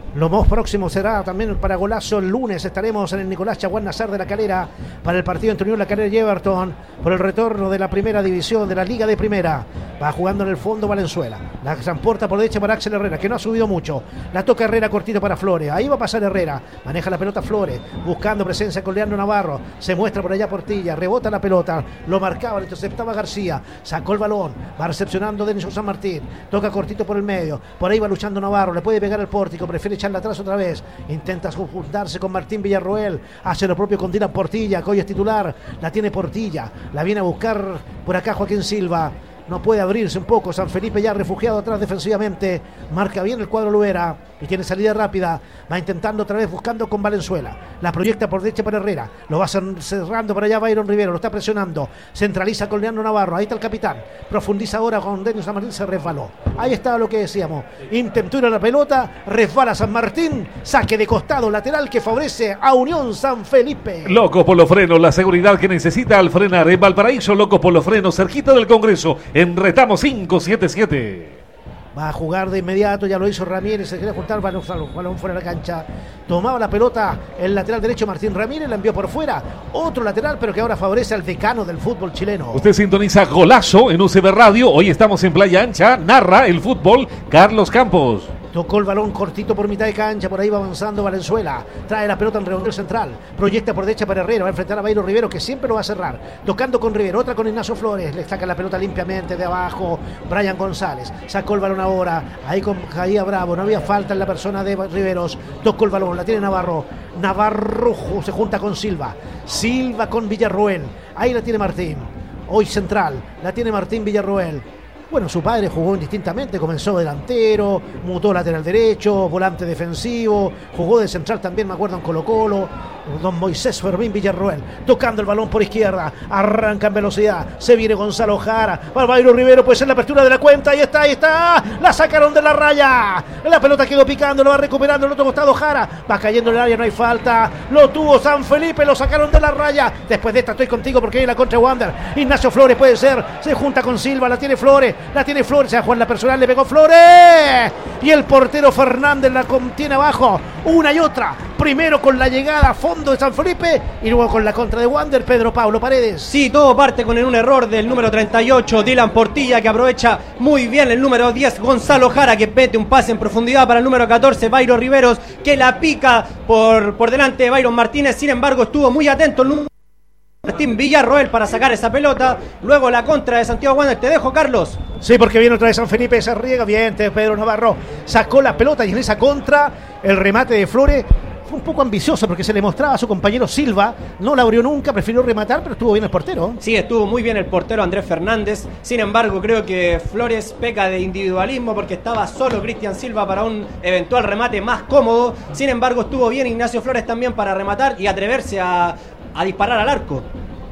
Lo más próximo será también para golazo el lunes. Estaremos en el Nicolás Chaguán Nazar de La Calera para el partido entre Unión La Calera y Everton por el retorno de la primera división de la Liga de Primera. Va jugando en el fondo Valenzuela. La transporta por derecha para Axel Herrera, que no ha subido mucho. La toca Herrera cortito para Flores. Ahí va a pasar Herrera. Maneja la pelota Flores, buscando presencia con Leandro Navarro. Se muestra por allá Portilla. Rebota la pelota. Lo marcaba, lo interceptaba García. Sacó el balón. Va recepcionando Denis San Martín. Toca cortito por el medio. Por ahí va luchando Navarro. Le puede pegar al pórtico. Prefiere echarla atrás otra vez. Intenta juntarse con Martín Villarroel. Hace lo propio con Dylan Portilla, que hoy es titular. La tiene Portilla. La viene a buscar por acá Joaquín Silva. No puede abrirse un poco. San Felipe ya refugiado atrás defensivamente. Marca bien el cuadro Luera. Y tiene salida rápida. Va intentando otra vez buscando con Valenzuela. La proyecta por derecha para Herrera. Lo va cerrando para allá Byron Rivero. Lo está presionando. Centraliza con Leandro Navarro. Ahí está el capitán. Profundiza ahora con Denis San Martín. Se resbaló. Ahí estaba lo que decíamos. Intentó ir a la pelota. Resbala San Martín. Saque de costado lateral que favorece a Unión San Felipe. Locos por los frenos. La seguridad que necesita al frenar. En Valparaíso, Locos por los frenos. Cerquita del Congreso. En Retamo cinco siete siete. Va a jugar de inmediato, ya lo hizo Ramírez, se quería juntar, balón, balón fuera de la cancha. Tomaba la pelota el lateral derecho Martín Ramírez, la envió por fuera. Otro lateral, pero que ahora favorece al decano del fútbol chileno. Usted sintoniza Golazo en U C B Radio. Hoy estamos en Playa Ancha. Narra el fútbol Carlos Campos. Tocó el balón cortito por mitad de cancha, por ahí va avanzando Valenzuela. Trae la pelota en redondel central. Proyecta por derecha para Herrera. Va a enfrentar a Bayro Rivero, que siempre lo va a cerrar. Tocando con Rivero, otra con Ignacio Flores. Le saca la pelota limpiamente de abajo. Brian González. Sacó el balón ahora. Ahí con Jaía Bravo. No había falta en la persona de Riveros. Tocó el balón. La tiene Navarro. Navarro se junta con Silva. Silva con Villarroel. Ahí la tiene Martín. Hoy central. La tiene Martín Villarroel. Bueno, su padre jugó indistintamente, comenzó delantero, mutó lateral derecho, volante defensivo, jugó de central también, me acuerdo, en Colo Colo. Don Moisés Fermín Villarroel, tocando el balón por izquierda, arranca en velocidad, se viene Gonzalo Jara, para Bayro Rivero, puede ser la apertura de la cuenta, ahí está, ahí está, la sacaron de la raya, la pelota quedó picando, lo va recuperando el otro costado Jara, va cayendo en el área, no hay falta, lo tuvo San Felipe, lo sacaron de la raya, después de esta estoy contigo porque hay la contra Wander, Ignacio Flores puede ser, se junta con Silva, la tiene Flores, la tiene Flores, a Juan la personal, le pegó Flores, y el portero Fernández la contiene abajo, una y otra, primero con la llegada a fondo de San Felipe y luego con la contra de Wander, Pedro Pablo Paredes. Sí, todo parte con un error del número treinta y ocho, Dylan Portilla, que aprovecha muy bien el número diez, Gonzalo Jara, que mete un pase en profundidad para el número catorce, Bayro Riveros, que la pica por, por delante de Byron Martínez. Sin embargo, estuvo muy atento el número Martín Villarroel para sacar esa pelota. Luego la contra de Santiago Wander. Te dejo, Carlos. Sí, porque viene otra vez San Felipe, se riega bien, Pedro Navarro sacó la pelota y en esa contra el remate de Flores fue un poco ambicioso porque se le mostraba a su compañero Silva, no la abrió nunca, prefirió rematar, pero estuvo bien el portero. Sí, estuvo muy bien el portero Andrés Fernández. Sin embargo, creo que Flores peca de individualismo porque estaba solo Cristian Silva para un eventual remate más cómodo. Sin embargo, estuvo bien Ignacio Flores también para rematar y atreverse a, a disparar al arco.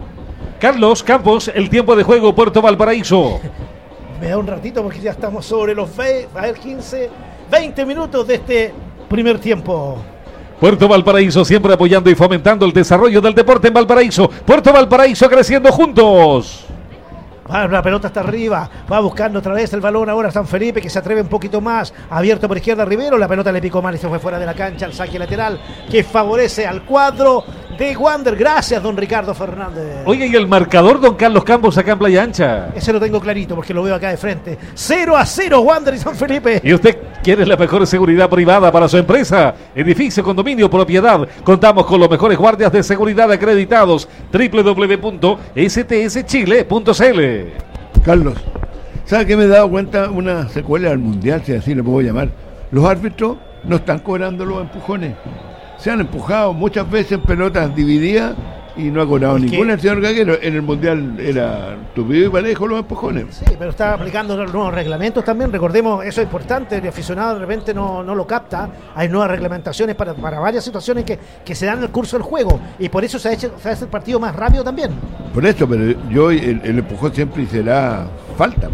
Carlos Campos, el tiempo de juego Puerto Valparaíso. Me da un ratito porque ya estamos sobre los a ver, quince, veinte minutos de este primer tiempo. Puerto Valparaíso siempre apoyando y fomentando el desarrollo del deporte en Valparaíso. Puerto Valparaíso creciendo juntos. Va, la pelota está arriba, va buscando otra vez el balón ahora San Felipe, que se atreve un poquito más, abierto por izquierda Rivero, la pelota le picó mal y se fue fuera de la cancha, el saque lateral que favorece al cuadro de Wander. Gracias, don Ricardo Fernández. Oye, ¿y el marcador, don Carlos Campos, acá en Playa Ancha? Ese lo tengo clarito porque lo veo acá de frente. cero a cero Wander y San Felipe. ¿Y usted quiere la mejor seguridad privada para su empresa? Edificio, condominio, propiedad. Contamos con los mejores guardias de seguridad acreditados. doble u doble u doble u punto s t s chile punto c l. Carlos, ¿sabe qué me he dado cuenta? Una secuela del Mundial, si así le puedo llamar. Los árbitros no están cobrando los empujones. Se han empujado muchas veces en pelotas divididas y no ha cobrado ninguna el señor Gaguero. En el Mundial era tupido y parejo los empujones. Sí, pero está aplicando los nuevos reglamentos también. Recordemos, eso es importante, el aficionado de repente no, no lo capta. Hay nuevas reglamentaciones para, para varias situaciones que, que se dan en el curso del juego. Y por eso se ha hecho, se hace el partido más rápido también. Por eso, pero yo el, el empujón siempre será falta.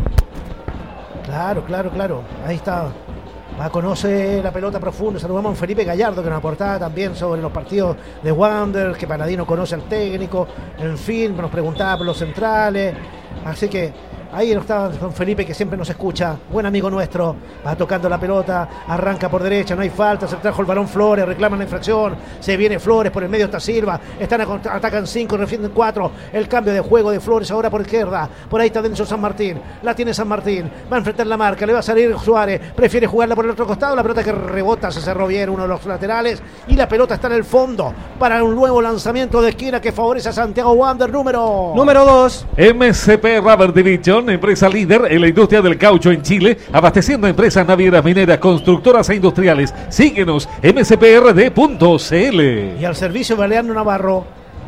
Claro, claro, claro. Ahí está. Va, conoce la pelota profunda. Saludamos a un Felipe Gallardo que nos aportaba también sobre los partidos de Wander, que Paladino conoce al técnico, en fin, nos preguntaba por los centrales. Así que Ahí está con Felipe, que siempre nos escucha. Buen amigo nuestro. Va tocando la pelota. Arranca por derecha. No hay falta. Se trajo el balón Flores. Reclaman la infracción. Se viene Flores. Por el medio está Silva. Están a, atacan cinco. Refienden cuatro. El cambio de juego de Flores ahora por izquierda. Por ahí está Denison San Martín. La tiene San Martín. Va a enfrentar la marca. Le va a salir Suárez. Prefiere jugarla por el otro costado. La pelota que rebota. Se cerró bien uno de los laterales. Y la pelota está en el fondo. Para un nuevo lanzamiento de esquina que favorece a Santiago Wander. Número... Número dos. M C P Rubber Division, empresa líder en la industria del caucho en Chile, abasteciendo a empresas navieras, mineras, constructoras e industriales. Síguenos, m c p r d punto c l. Y al servicio Baleano Navarro,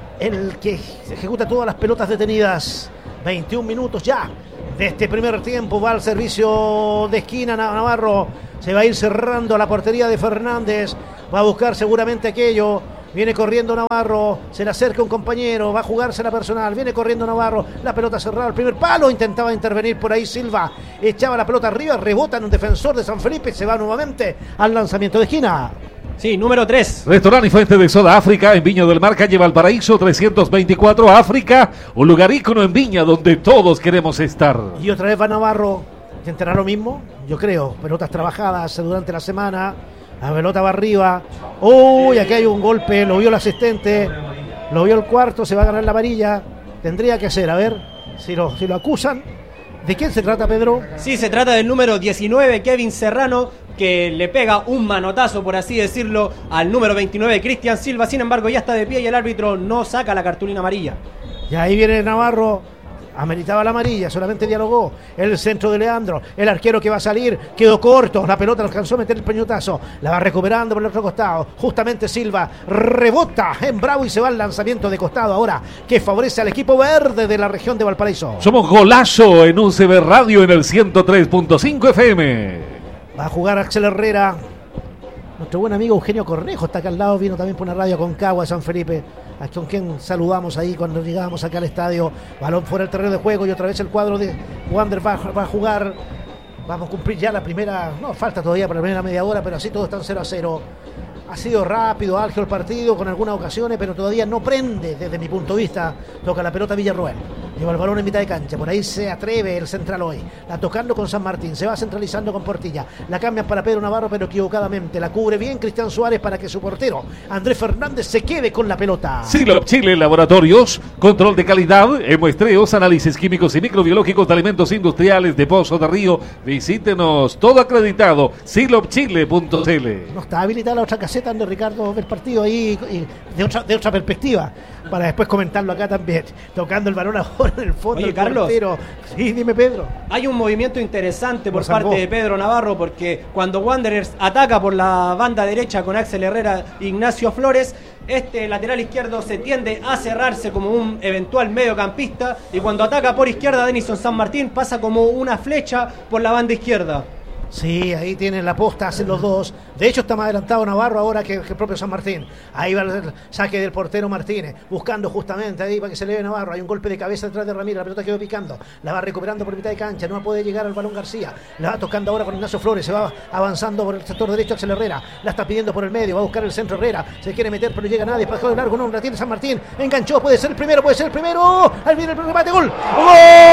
el que ejecuta todas las pelotas detenidas. veintiún minutos ya de este primer tiempo. Va al servicio de esquina Navarro. Se va a ir cerrando la portería de Fernández. Va a buscar seguramente aquello. Viene corriendo Navarro, se le acerca un compañero, va a jugarse la personal, viene corriendo Navarro, la pelota cerrada, el primer palo, intentaba intervenir por ahí Silva, echaba la pelota arriba, rebota en un defensor de San Felipe, se va nuevamente al lanzamiento de esquina. Sí, número tres. Restaurante y Fuente de Soda África en Viña del Mar, calle Valparaíso trescientos veinticuatro, África, un lugar ícono en Viña donde todos queremos estar. Y otra vez va Navarro, intentará lo mismo, yo creo, pelotas trabajadas durante la semana. La pelota va arriba. Uy, aquí hay un golpe. Lo vio el asistente. Lo vio el cuarto. Se va a ganar la amarilla. Tendría que ser, a ver, si lo, si lo acusan. ¿De quién se trata, Pedro? Sí, se trata del número diecinueve, Kevin Serrano, que le pega un manotazo, por así decirlo, al número veintinueve, Cristian Silva. Sin embargo, ya está de pie y el árbitro no saca la cartulina amarilla. Y ahí viene Navarro. Ameritaba la amarilla, solamente dialogó. El centro de Leandro, el arquero que va a salir, quedó corto, la pelota alcanzó a meter el peñotazo, la va recuperando por el otro costado. Justamente Silva rebota en Bravo y se va al lanzamiento de costado ahora, que favorece al equipo verde de la región de Valparaíso. Somos Golazo en U C B Radio en el ciento tres punto cinco F M. Va a jugar Axel Herrera. Nuestro buen amigo Eugenio Cornejo está acá al lado, vino también por una radio Aconcagua de San Felipe, a con quien saludamos ahí cuando llegábamos acá al estadio. Balón fuera del terreno de juego y otra vez el cuadro de Wander va, va a jugar. Vamos a cumplir ya la primera, no falta todavía para la primera media hora, pero así todos están cero a cero. Ha sido rápido, álgido el partido con algunas ocasiones, pero todavía no prende desde mi punto de vista. Toca la pelota Villarroel. Lleva el balón en mitad de cancha. Por ahí se atreve el central hoy. La tocando con San Martín. Se va centralizando con Portilla. La cambian para Pedro Navarro, pero equivocadamente. La cubre bien Cristian Suárez para que su portero, Andrés Fernández, se quede con la pelota. Silop Chile Laboratorios. Control de calidad, muestreos, análisis químicos y microbiológicos de alimentos industriales de Pozo de Río. Visítenos. Todo acreditado. silop chile punto c l. No está habilitada la otra caseta donde Ricardo ve el partido ahí y de otra, de otra perspectiva, para después comentarlo acá también. Tocando el balón ahora en el fondo. Oye, el Carlos. portero. Sí, dime, Pedro. Hay un movimiento interesante por Lo salvó. parte de Pedro Navarro, porque cuando Wanderers ataca por la banda derecha con Axel Herrera, Ignacio Flores, este lateral izquierdo se tiende a cerrarse como un eventual mediocampista, y cuando ataca por izquierda Denison San Martín pasa como una flecha por la banda izquierda. Sí, ahí tienen la posta, hacen los dos. De hecho está más adelantado Navarro ahora que, que el propio San Martín. Ahí va el saque del portero Martínez, buscando justamente ahí para que se le vea Navarro. Hay un golpe de cabeza detrás de Ramírez, la pelota quedó picando, la va recuperando por mitad de cancha, no puede llegar al balón García, la va tocando ahora con Ignacio Flores, se va avanzando por el sector derecho Axel Herrera, la está pidiendo por el medio, va a buscar el centro Herrera, se quiere meter pero no llega nadie, para de largo, no, la tiene San Martín, enganchó, puede ser el primero, puede ser el primero, ahí viene el remate, gol, ¡gol!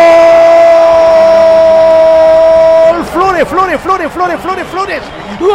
Flores, Flores, Flores, Flores, Flores, Flores. ¡Gol!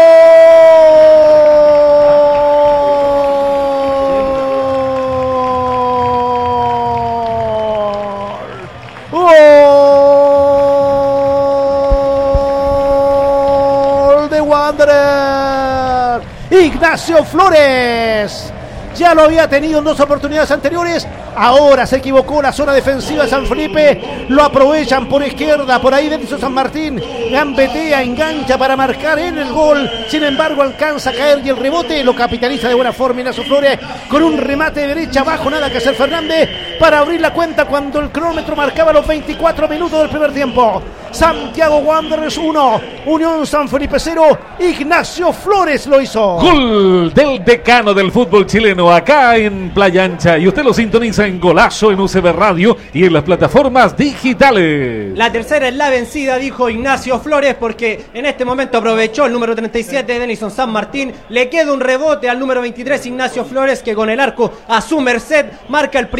¡Gol de Wanderer! Ignacio Flores. Ya lo había tenido en dos oportunidades anteriores. Ahora se equivocó la zona defensiva de San Felipe. Lo aprovechan por izquierda. Por ahí Denison San Martín gambetea, engancha para marcar en el gol. Sin embargo, alcanza a caer y el rebote lo capitaliza de buena forma Ignacio Flores con un remate de derecha abajo. Nada que hacer Fernández para abrir la cuenta cuando el cronómetro marcaba los veinticuatro minutos del primer tiempo. Santiago Wanderers uno, Unión San Felipe cero. Ignacio Flores lo hizo. Gol del decano del fútbol chileno acá en Playa Ancha, y usted lo sintoniza en Golazo en U C B Radio y en las plataformas digitales. La tercera es la vencida, dijo Ignacio Flores, porque en este momento aprovechó el número treinta y siete de Denison San Martín. Le queda un rebote al número veintitrés Ignacio Flores, que con el arco a su merced marca el primero en el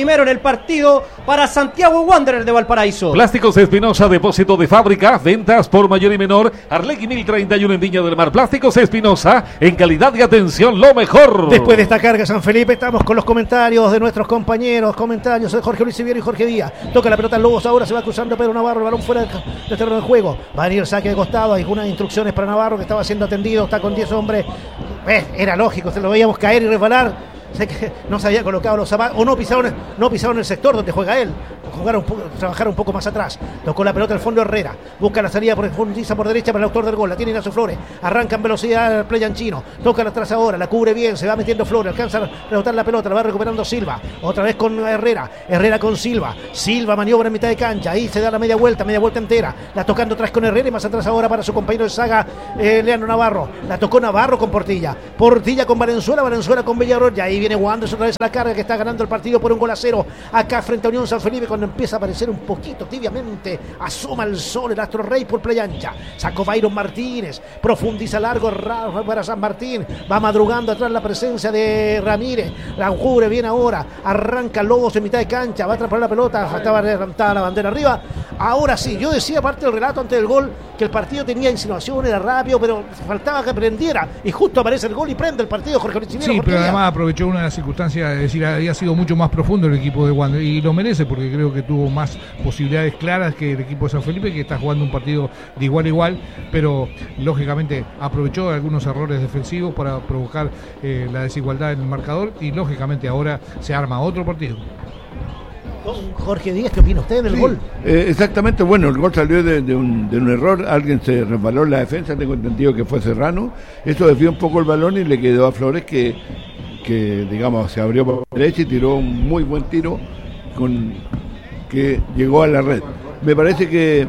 partido para Santiago Wanderers de Valparaíso. Plásticos Espinosa, depósito de fábrica, ventas por mayor y menor. Arlegui mil treinta y uno en Viña del Mar. Plásticos Espinosa, en calidad y atención lo mejor. Después de esta carga San Felipe, estamos con los comentarios de nuestros compañeros. Comentarios de Jorge Luis Siviero y Jorge Díaz. Toca la pelota en Lobos, ahora se va cruzando Pedro Navarro, el balón fuera del, del terreno de juego. Va a venir el saque de costado, hay unas instrucciones para Navarro que estaba siendo atendido, está con diez hombres. Eh, era lógico, se lo veíamos caer y resbalar. Sé que no se había colocado los zapatos, o no pisaron, no pisaron el sector donde juega él. Jugaron un poco, trabajaron un poco más atrás. Tocó la pelota al fondo Herrera. Busca la salida por profundiza por derecha para el autor del gol. La tiene Ignacio Flores. Arranca en velocidad el playanchino. Toca la atrás ahora. La cubre bien. Se va metiendo Flores. Alcanza a rebotar la pelota. La va recuperando Silva. Otra vez con Herrera. Herrera con Silva. Silva maniobra en mitad de cancha. Ahí se da la media vuelta. Media vuelta entera. La tocando atrás con Herrera y más atrás ahora para su compañero de saga, eh, Leandro Navarro. La tocó Navarro con Portilla. Portilla con Valenzuela. Valenzuela con Villarroel. Y ahí viene Wanderers otra vez a la carga, que está ganando el partido por un gol a cero. Acá frente a Unión San Felipe, cuando empieza a aparecer un poquito tibiamente, asoma el sol, el Astro Rey por playa ancha. Sacó Byron Martínez, profundiza largo para San Martín, va madrugando atrás la presencia de Ramírez, la cubre bien ahora, arranca Lobos en mitad de cancha, va a atrapar la pelota, estaba levantada la bandera arriba. Ahora sí, yo decía aparte del relato antes del gol que el partido tenía insinuación, era rápido, pero faltaba que prendiera, y justo aparece el gol y prende el partido Jorge Luis Siviero. Sí, pero además aprovechó una de las circunstancias, es decir, había sido mucho más profundo el equipo de Wander, y lo merece porque creo que tuvo más posibilidades claras que el equipo de San Felipe, que está jugando un partido de igual a igual, pero lógicamente aprovechó algunos errores defensivos para provocar eh, la desigualdad en el marcador, y lógicamente ahora se arma otro partido. Jorge Díaz, ¿qué opina usted del Sí, gol? Eh, exactamente, bueno, el gol salió de, de, un, de un error, alguien se resbaló en la defensa, tengo entendido que fue Serrano, eso desvió un poco el balón y le quedó a Flores que, que digamos, se abrió por derecha y tiró un muy buen tiro con que llegó a la red. Me parece que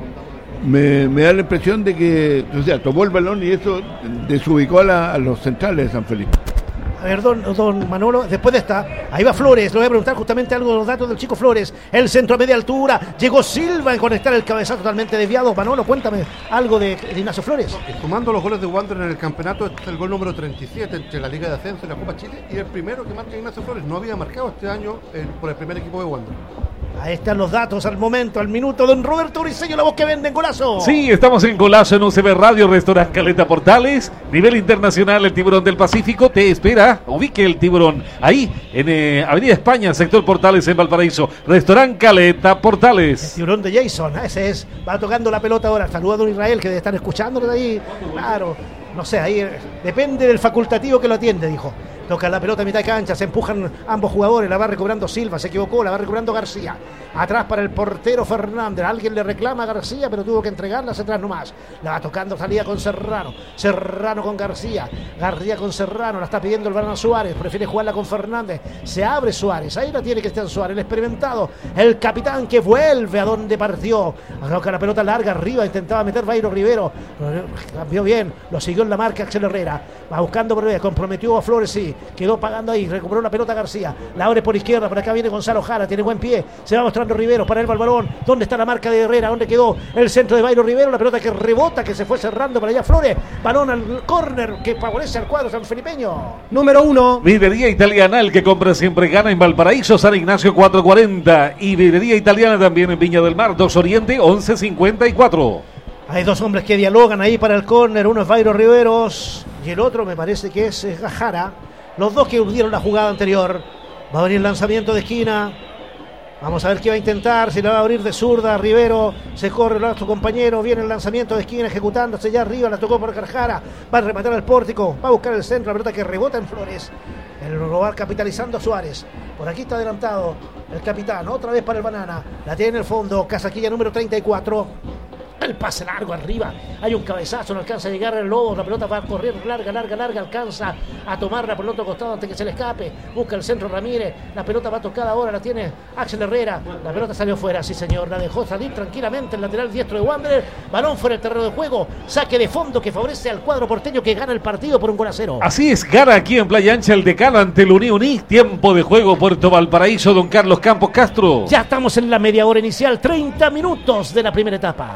me, me da la impresión de que, o sea, tomó el balón y eso desubicó a, la, a los centrales de San Felipe. A ver, don, don Manolo, después de esta, ahí va Flores, le voy a preguntar justamente algo de los datos del chico Flores, el centro a media altura, llegó Silva en conectar el cabezazo totalmente desviado. Manolo, cuéntame algo de, de Ignacio Flores. Sumando los goles de Wanderers en el campeonato, este es el gol número treinta y siete entre la Liga de Ascenso y la Copa Chile, y el primero que marca Ignacio Flores. No había marcado este año el, por el primer equipo de Wanderers. Ahí están los datos al momento, al minuto, don Roberto Briceño, la voz que vende en Golazo. Sí, estamos en Golazo en U C B Radio, Restaurante Caleta Portales, nivel internacional, el Tiburón del Pacífico te espera. Ubique el Tiburón ahí en eh, Avenida España, sector Portales en Valparaíso. Restaurante Caleta Portales. El Tiburón de Jason, ese es, va tocando la pelota ahora. Saluda a don Israel, que debe estar escuchándonos ahí. Claro, no sé, ahí eh, depende del facultativo que lo atiende, dijo. Toca la pelota a mitad de cancha, se empujan ambos jugadores, la va recuperando Silva, se equivocó, la va recuperando García. Atrás para el portero Fernández, alguien le reclama a García, pero tuvo que entregarla hacia atrás nomás. La va tocando, salida con Serrano, Serrano con García, García con Serrano, la está pidiendo el Varana Suárez, prefiere jugarla con Fernández, se abre Suárez, ahí la tiene que estar Suárez, el experimentado, el capitán que vuelve a donde partió. Toca la pelota larga arriba, intentaba meter Bayro Rivero, cambió bien, lo siguió en la marca Axel Herrera, va buscando por arriba, comprometió a Flores, sí. Quedó pagando ahí, recuperó la pelota García, la abre por izquierda, por acá viene Gonzalo Jara, tiene buen pie, se va mostrando Rivero, para él va el balón, ¿dónde está la marca de Herrera? ¿Dónde quedó el centro de Bayro Rivero? La pelota que rebota, que se fue cerrando para allá Flores, balón al córner que favorece al cuadro sanfelipeño. Número uno. Librería Italiana, el que compra siempre gana en Valparaíso, San Ignacio cuatrocientos cuarenta, y Librería Italiana también en Viña del Mar, dos Oriente once cincuenta y cuatro. Hay dos hombres que dialogan ahí para el córner, uno es Bayro Riveros y el otro me parece que es Jara. Los dos que urdieron la jugada anterior. Va a venir el lanzamiento de esquina. Vamos a ver qué va a intentar. Si la va a abrir de zurda, Rivero. Se corre el otro compañero. Viene el lanzamiento de esquina ejecutándose ya arriba. La tocó por Carjara. Va a rematar al pórtico. Va a buscar el centro. La pelota que rebota en Flores. El robar capitalizando a Suárez. Por aquí está adelantado el capitán. Otra vez para el Banana. La tiene en el fondo. Casaquilla número treinta y cuatro. El pase largo arriba, hay un cabezazo, no alcanza a llegar el Lobo, la pelota va a correr larga, larga, larga, alcanza a tomarla por el otro costado antes que se le escape, busca el centro Ramírez, la pelota va tocada ahora, la tiene Axel Herrera, la pelota salió fuera, sí señor, la dejó salir tranquilamente el lateral diestro de Wanderers, balón fuera del terreno de juego, saque de fondo que favorece al cuadro porteño que gana el partido por un gol a cero. Así es, gana aquí en Playa Ancha el Decano ante el Unión y tiempo de juego Puerto Valparaíso, don Carlos Campos Castro. Ya estamos en la media hora inicial, treinta minutos de la primera etapa. Puerto Valparaíso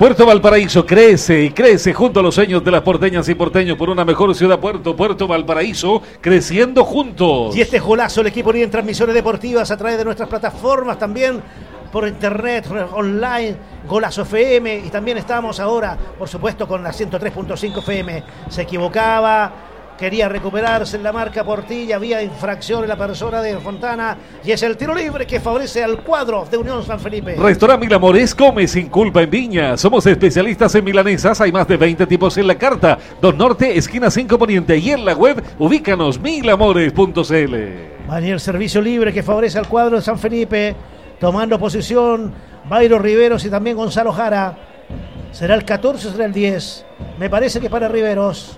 Valparaíso crece y crece junto a los sueños de las porteñas y porteños por una mejor ciudad. Puerto, Puerto Valparaíso, creciendo juntos. Y este golazo el equipo tiene en transmisiones deportivas a través de nuestras plataformas también, por internet, online, Golazo F M, y también estamos ahora, por supuesto, con la ciento tres punto cinco F M. Se equivocaba, quería recuperarse en la marca Portilla, había infracción en la persona de Fontana, y es el tiro libre que favorece al cuadro de Unión San Felipe. Restaurante Mil Amores, come sin culpa en Viña. Somos especialistas en milanesas, hay más de veinte tipos en la carta. Don Norte, esquina cinco Poniente, y en la web, ubícanos mil amores punto c l. Va a venir el servicio libre que favorece al cuadro de San Felipe, tomando posición Bayro Riveros y también Gonzalo Jara. ¿Será el catorce o será el diez? Me parece que para Riveros.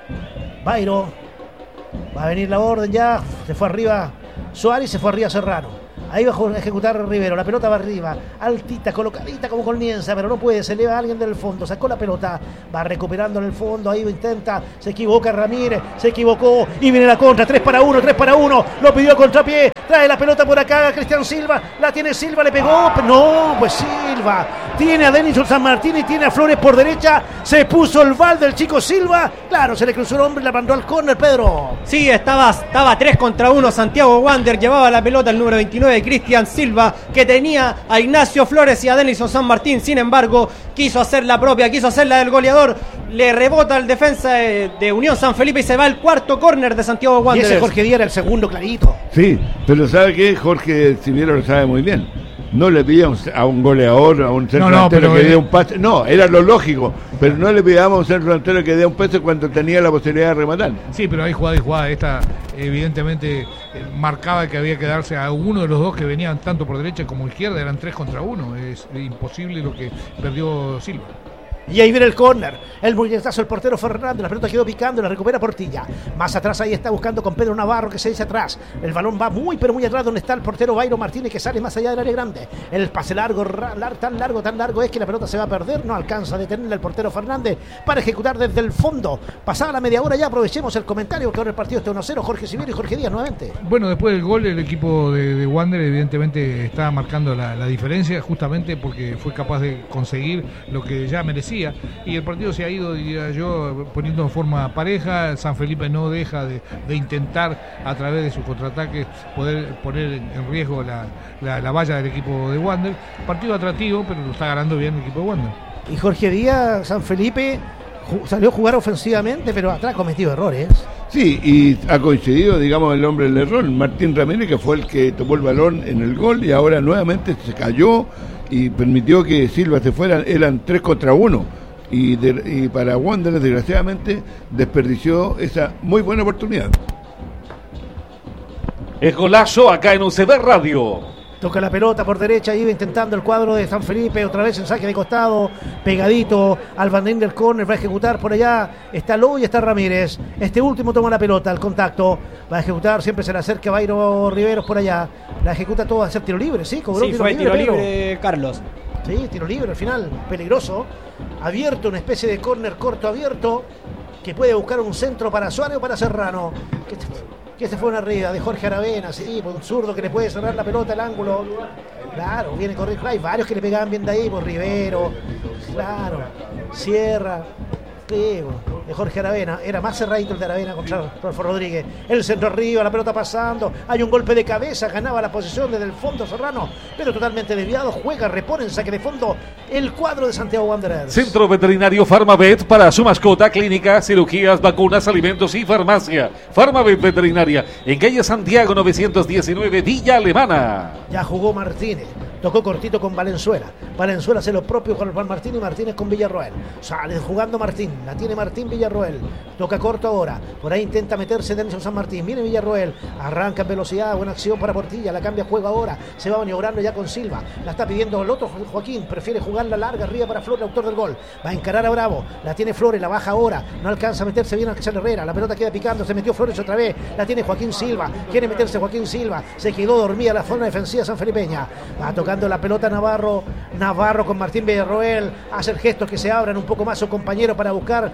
Bayro, va a venir la orden ya, se fue arriba Suárez, se fue arriba Serrano. Ahí va a ejecutar Rivero, la pelota va arriba, altita, colocadita como comienza, pero no puede, se eleva a alguien del fondo, sacó la pelota, va recuperando en el fondo, ahí lo intenta, se equivoca Ramírez, se equivocó y viene la contra, tres para uno, tres para uno, lo pidió a contrapié, trae la pelota por acá, Cristian Silva, la tiene Silva, le pegó, no, pues Silva, tiene a Denison San Martín y tiene a Flores por derecha, se puso el bal del chico Silva, claro, se le cruzó el hombre y la mandó al córner, Pedro. Sí, estaba, estaba tres contra uno, Santiago Wander llevaba la pelota el número veintinueve, Cristian Silva, que tenía a Ignacio Flores y a Denison San Martín, sin embargo, quiso hacer la propia, quiso hacer la del goleador, le rebota el defensa de, de Unión San Felipe y se va al cuarto córner de Santiago Wander. Y ese Jorge Díaz era el segundo clarito. Sí, pero ¿sabe qué? Jorge Civiero lo sabe muy bien. No le pidíamos a un goleador, a un centro no, no, delantero que eh, dé un pase. No, era lo lógico. Pero no le pidíamos a un centro delantero que dé un pase cuando tenía la posibilidad de rematar. Sí, pero hay jugada y jugada. Esta evidentemente eh, marcaba que había que darse a uno de los dos que venían tanto por derecha como izquierda. Eran tres contra uno. Es imposible lo que perdió Silva. Y ahí viene el córner, el muñecazo del portero Fernández, la pelota quedó picando, la recupera Portilla. Más atrás ahí está buscando con Pedro Navarro, que se dice atrás. El balón va muy pero muy atrás donde está el portero Bayro Martínez, que sale más allá del área grande. El pase largo, lar, tan largo, tan largo es que la pelota se va a perder, no alcanza a detenerle el portero Fernández para ejecutar desde el fondo. Pasada la media hora ya, aprovechemos el comentario, que ahora el partido está uno a cero, Jorge Civiero y Jorge Díaz nuevamente. Bueno, después del gol el equipo de, de Wander evidentemente está marcando la, la diferencia, justamente porque fue capaz de conseguir lo que ya merecía. Y el partido se ha ido, diría yo, poniendo en forma pareja. San Felipe no deja de, de intentar a través de sus contraataques poder poner en riesgo la, la, la valla del equipo de Wander. Partido atractivo, pero lo está ganando bien el equipo de Wander. Y Jorge Díaz, San Felipe salió a jugar ofensivamente, pero atrás ha cometido errores. Sí, y ha coincidido, digamos, el hombre del error, Martín Ramírez, que fue el que tomó el balón en el gol y ahora nuevamente se cayó y permitió que Silva se fuera. Eran tres contra uno. Y, de, y para Wander, desgraciadamente, desperdició esa muy buena oportunidad. Es golazo acá en U C B Radio. Toca la pelota por derecha, iba intentando el cuadro de San Felipe, otra vez en saque de costado, pegadito al bandín del córner, va a ejecutar por allá, está Lobo y está Ramírez. Este último toma la pelota, al contacto, va a ejecutar, siempre se le acerca Bayro Riveros por allá, la ejecuta todo, va a ser tiro libre, ¿sí? Cobró Sí, tiro fue libre, tiro Pedro. libre, Carlos. Sí, tiro libre al final, peligroso, abierto, una especie de córner corto abierto, que puede buscar un centro para Suárez o para Serrano, que, que se fue arriba de Jorge Aravena, sí, por un zurdo que le puede cerrar la pelota al ángulo, claro, viene corriendo, hay varios que le pegaban bien de ahí, por Rivero, claro, Sierra, sí, de Jorge Aravena, era más cerradito el de Aravena contra Rodolfo Rodríguez, el centro arriba, la pelota pasando, hay un golpe de cabeza, ganaba la posición desde el fondo Serrano, pero totalmente desviado, juega, repone en saque de fondo el cuadro de Santiago Wanderers. Centro Veterinario Farmavet para su mascota, clínica, cirugías, vacunas, alimentos y farmacia. Farmavet Veterinaria, en calle Santiago novecientos diecinueve, Villa Alemana. Ya jugó Martínez, tocó cortito con Valenzuela, Valenzuela hace lo propio con Juan Martín y Martínez con Villarroel, sale jugando Martín, la tiene Martín Villarroel, toca corto ahora, por ahí intenta meterse Denison San Martín, viene Villarroel, arranca en velocidad, buena acción para Portilla, la cambia juego ahora, se va maniobrando ya con Silva, la está pidiendo el otro Joaquín, prefiere jugar la larga arriba para Flores, autor del gol, va a encarar a Bravo, la tiene Flores, la baja ahora, no alcanza a meterse bien al César Herrera, la pelota queda picando, se metió Flores otra vez, la tiene Joaquín Silva, quiere meterse Joaquín Silva, se quedó dormida la zona defensiva sanfelipeña, va tocando la pelota Navarro, Navarro con Martín Villarroel, hace el gesto que se abran un poco más su compañero para buscar la presencia